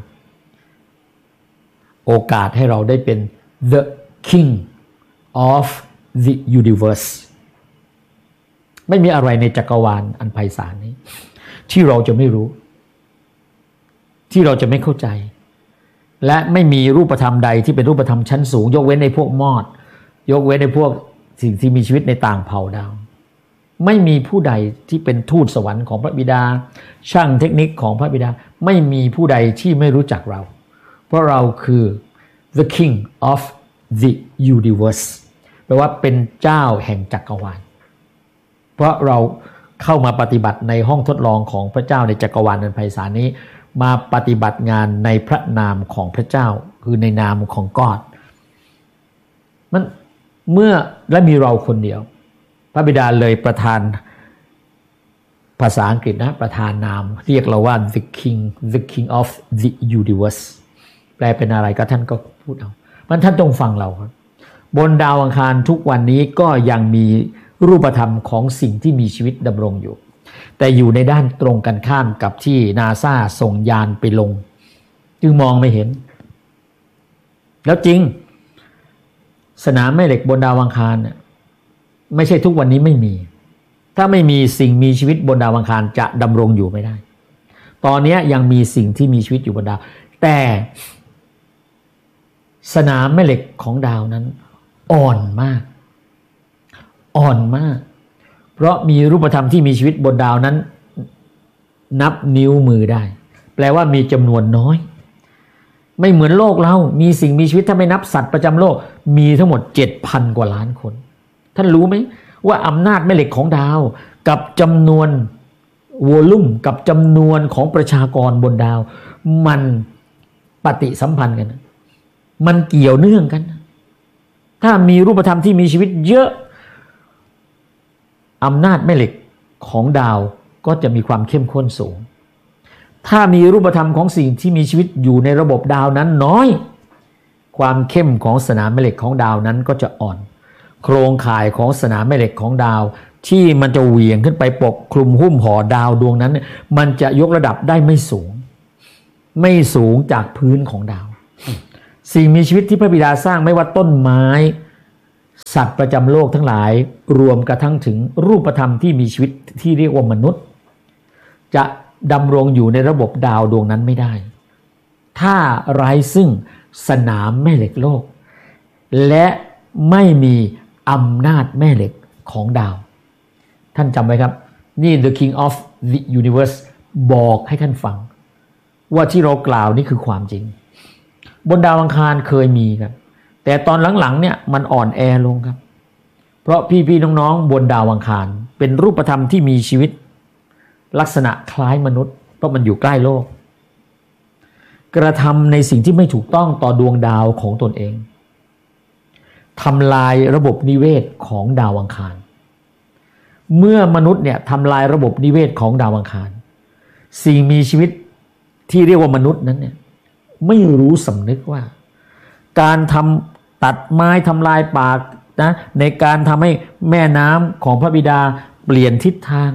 โอกาสให้เราได้เป็น the king of the universe ไม่มีอะไรในจักรวาลอันไพศาลนี้ที่เราจะไม่รู้ที่เราจะไม่เข้าใจและไม่มีรูปธรรมใดที่เป็นรูปธรรมชั้นสูงยกเว้นในพวกมอดยกเว้นในพวกสิ่งที่มีชีวิตในต่างเผ่าดาวไม่มีผู้ใดที่เป็นทูตสวรรค์ของพระบิดาช่างเทคนิคของพระบิดาไม่มีผู้ใดที่ไม่รู้จักเราเพราะเราคือ the king of the universe แปลว่าเป็นเจ้าแห่งจักรวาลเพราะเราเข้ามาปฏิบัติในห้องทดลองของพระเจ้าในจักรวาลอันไพศาลนี้มาปฏิบัติงานในพระนามของพระเจ้าคือในนามของกอดมันเมื่อและมีเราคนเดียวพระบิดาเลยประทานภาษาอังกฤษนะประทานนามเรียกเราว่า the king of the universe แปลเป็นอะไรก็ท่านก็พูดเอามันท่านต้องฟังเราครับบนดาวอังคารทุกวันนี้ก็ยังมีรูปธรรมของสิ่งที่มีชีวิตดำรงอยู่แต่อยู่ในด้านตรงกันข้ามกับที่นาซาส่งยานไปลงจึงมองไม่เห็นแล้วจริงสนามแม่เหล็กบนดาวอังคารไม่ใช่ทุกวันนี้ไม่มีถ้าไม่มีสิ่งมีชีวิตบนดาวอังคารจะดำรงอยู่ไม่ได้ตอนนี้ยังมีสิ่งที่มีชีวิตอยู่บนดาวแต่สนามแม่เหล็กของดาวนั้นอ่อนมากเพราะมีรูปธรรมที่มีชีวิตบนดาวนั้นนับนิ้วมือได้แปลว่ามีจำนวนน้อยไม่เหมือนโลกเรามีสิ่งมีชีวิตถ้าไม่นับสัตว์ประจำโลกมีทั้งหมด 7,000 กว่าล้านคนท่านรู้ไหมว่าอำนาจแม่เหล็กของดาวกับจำนวนวอลลุ่มกับจำนวนของประชากรบนดาวมันปฏิสัมพันธ์กันมันเกี่ยวเนื่องกันถ้ามีรูปธรรมที่มีชีวิตเยอะอำนาจแม่เหล็กของดาวก็จะมีความเข้มข้นสูงถ้ามีรูปธรรมของสิ่งที่มีชีวิตอยู่ในระบบดาวนั้นน้อยความเข้มของสนามแม่เหล็กของดาวนั้นก็จะอ่อนโครงข่ายของสนามแม่เหล็กของดาวที่มันจะเหวี่ยงขึ้นไปปกคลุมหุ้มห่อดาวดวงนั้นมันจะยกระดับได้ไม่สูงไม่สูงจากพื้นของดาวสิ่งมีชีวิตที่พระบิดาสร้างไม่ว่าต้นไม้สัตว์ประจำโลกทั้งหลายรวมกระทั่งถึงรูปธรรมที่มีชีวิตที่เรียกว่ามนุษย์จะดำรงอยู่ในระบบดาวดวงนั้นไม่ได้ถ้าไร้ซึ่งสนามแม่เหล็กโลกและไม่มีอำนาจแม่เหล็กของดาวท่านจำไว้ครับนี่ The King of the Universe บอกให้ท่านฟังว่าที่เรากล่าวนี่คือความจริงบนดาวอังคารเคยมีครับแต่ตอนหลังๆเนี่ยมันอ่อนแอลงครับเพราะพี่ๆน้องๆบนดาวอังคารเป็นรูปธรรมที่มีชีวิตลักษณะคล้ายมนุษย์เพราะมันอยู่ใกล้โลกกระทำในสิ่งที่ไม่ถูกต้องต่อดวงดาวของตนเองทำลายระบบนิเวศของดาวอังคารเมื่อมนุษย์เนี่ยทำลายระบบนิเวศของดาวอังคารสิ่งมีชีวิตที่เรียกว่ามนุษย์นั้นเนี่ยไม่รู้สำนึกว่าการทำตัดไม้ทำลายป่านะในการทำให้แม่น้ำของพระบิดาเปลี่ยนทิศทาง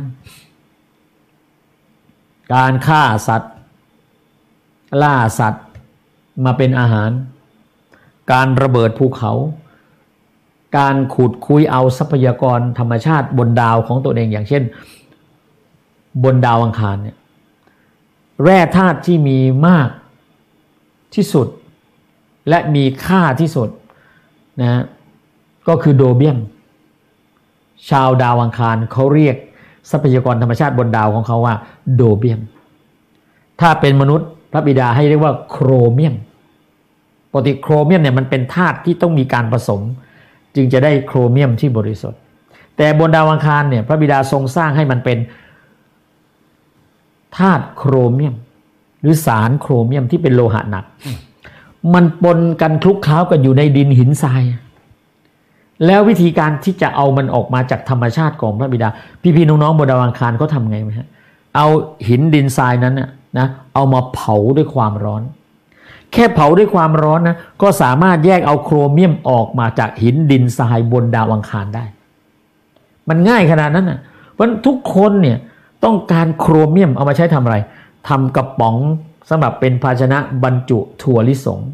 การฆ่าสัตว์ล่าสัตว์มาเป็นอาหารการระเบิดภูเขาการขุดคุยเอาทรัพยากรธรรมชาติบนดาวของตัวเองอย่างเช่นบนดาวอังคารเนี่ยแร่ธาตุที่มีมากที่สุดและมีค่าที่สุดนะก็คือโดเบียมชาวดาวอังคารเขาเรียกทรัพยากรธรรมชาติบนดาวของเขาว่าโดเบียมถ้าเป็นมนุษย์พระบิดาให้เรียกว่าโครเมียมปกติโครเมียมเนี่ยมันเป็นธาตุที่ต้องมีการผสมจึงจะได้โครเมียมที่บริสุทธิ์แต่บนดาวอังคารเนี่ยพระบิดาทรงสร้างให้มันเป็นธาตุโครเมียมหรือสารโครเมียมที่เป็นโลหะหนักมันปนกันคลุกเคล้ากันอยู่ในดินหินทรายแล้ววิธีการที่จะเอามันออกมาจากธรรมชาติของพระบิดาพี่ๆน้องๆบนดาวอังคารเขาทำไงไหมฮะเอาหินดินทรายนั้นนะเอามาเผาด้วยความร้อนแค่เผาด้วยความร้อนนะก็สามารถแยกเอาโครเมียมออกมาจากหินดินทรายบนดาวอังคารได้มันง่ายขนาดนั้นนะเพราะทุกคนเนี่ยต้องการโครเมียมเอามาใช้ทำอะไรทำกระป๋องสำหรับเป็นภาชนะบรรจุถั่วลิสง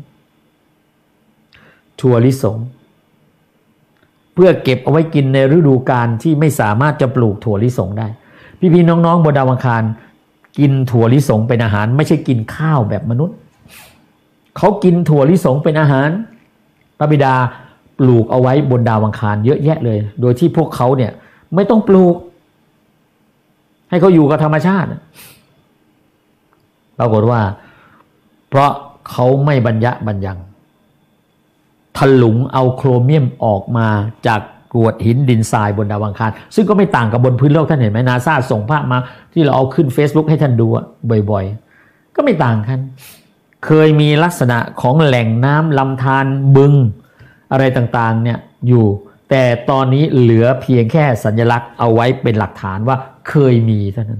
เพื่อเก็บเอาไว้กินในฤดูกาลที่ไม่สามารถจะปลูกถั่วลิสงได้พี่ๆน้องๆบนดาวอังคารกินถั่วลิสงเป็นอาหารไม่ใช่กินข้าวแบบมนุษย์เขากินถั่วลิสงเป็นอาหารพระบิดาปลูกเอาไว้บนดาวอังคารเยอะแยะเลยโดยที่พวกเขาเนี่ยไม่ต้องปลูกให้เขาอยู่กับธรรมชาติปรากฏว่าเพราะเขาไม่บรรยะบรรยังถลุงเอาโครเมียมออกมาจากกรวดหินดินทรายบนดาวอังคารซึ่งก็ไม่ต่างกับบนพื้นโลกท่านเห็นไหมนาซาส่งภาพมาที่เราเอาขึ้น Facebook ให้ท่านดูบ่อยๆก็ไม่ต่างกันเคยมีลักษณะของแหล่งน้ำลำธารบึงอะไรต่างๆเนี่ยอยู่แต่ตอนนี้เหลือเพียงแค่สัญลักษณ์เอาไว้เป็นหลักฐานว่าเคยมีเท่านั้น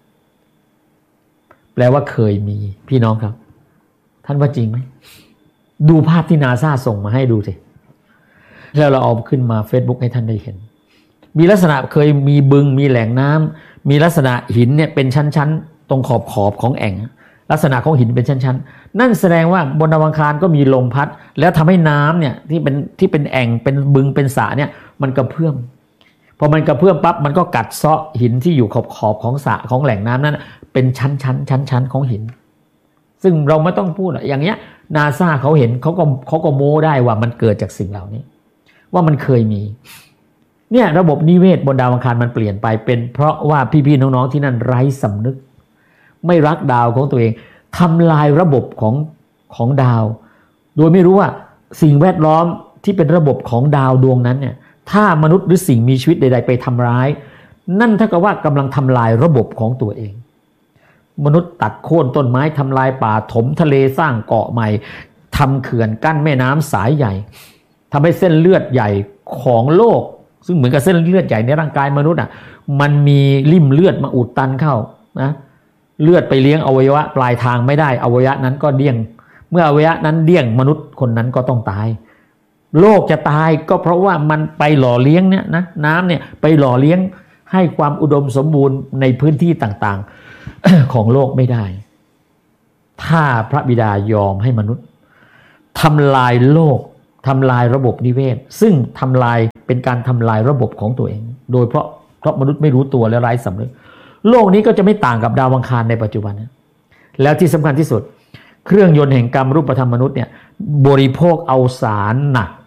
แปลว่าเคยมีพี่น้องครับท่านว่าจริงไหมดูภาพที่นาซาส่งมาให้ดูสิแล้วเราเอาขึ้นมา Facebook ให้ท่านได้เห็นมีลักษณะเคยมีบึงมีแหล่งน้ำมีลักษณะหินเนี่ยเป็นชั้นๆตรงขอบของแอ่งลักษณะของหินเป็นชั้นๆนั่นแสดงว่าบนดาวอังคารก็มีลมพัดแล้วทำให้น้ำเนี่ยที่เป็นแอ่งเป็นบึงเป็นสระเนี่ยมันกระเพื่อมพอมันกระเพื่อมปั๊บมันก็กัดเซาะหินที่อยู่ขอบของสระของแหล่งน้ำนั้นเป็นชั้นของหินซึ่งเราไม่ต้องพูดอย่างเงี้ยนาซาเขาเห็นเขาก็โม้ได้ว่ามันเกิดจากสิ่งเหล่านี้ว่ามันเคยมีเนี่ยระบบนิเวศบนดาวอังคารมันเปลี่ยนไปเป็นเพราะว่าพี่ๆน้องๆที่นั่นไร้สำนึกไม่รักดาวของตัวเองทำลายระบบของดาวโดยไม่รู้ว่าสิ่งแวดล้อมที่เป็นระบบของดาวดวงนั้นเนี่ยถ้ามนุษย์หรือสิ่งมีชีวิตใดๆไปทำร้ายนั่นเท่ากับว่ากำลังทำลายระบบของตัวเองมนุษย์ตัดโค่นต้นไม้ทำลายป่าถมทะเลสร้างเกาะใหม่ทำเขื่อนกั้นแม่น้ำสายใหญ่ทำให้เส้นเลือดใหญ่ของโลกซึ่งเหมือนกับเส้นเลือดใหญ่ในร่างกายมนุษย์มันมีริ่มเลือดมาอุดตันเข้านะเลือดไปเลี้ยงอวัยวะปลายทางไม่ได้อวัยวะนั้นก็เดี้ยงเมื่ออวัยวะนั้นเดี้ยงมนุษย์คนนั้นก็ต้องตายโลกจะตายก็เพราะว่ามันไปหล่อเลี้ยงเนี่ยนะน้ำเนี่ยไปหล่อเลี้ยงให้ความอุดมสมบูรณ์ในพื้นที่ต่างๆ ของโลกไม่ได้ถ้าพระบิดายอมให้มนุษย์ทำลายโลกทำลายระบบนิเวศซึ่งทำลายเป็นการทำลายระบบของตัวเองโดยเพราะมนุษย์ไม่รู้ตัวและไร้สำนึกโลกนี้ก็จะไม่ต่างกับดาวอังคารในปัจจุบันนะแล้วที่สำคัญที่สุดเครื่องยนต์แห่งกรรมรูปธรรมมนุษย์เนี่ยบริโภคเอาสารหนัก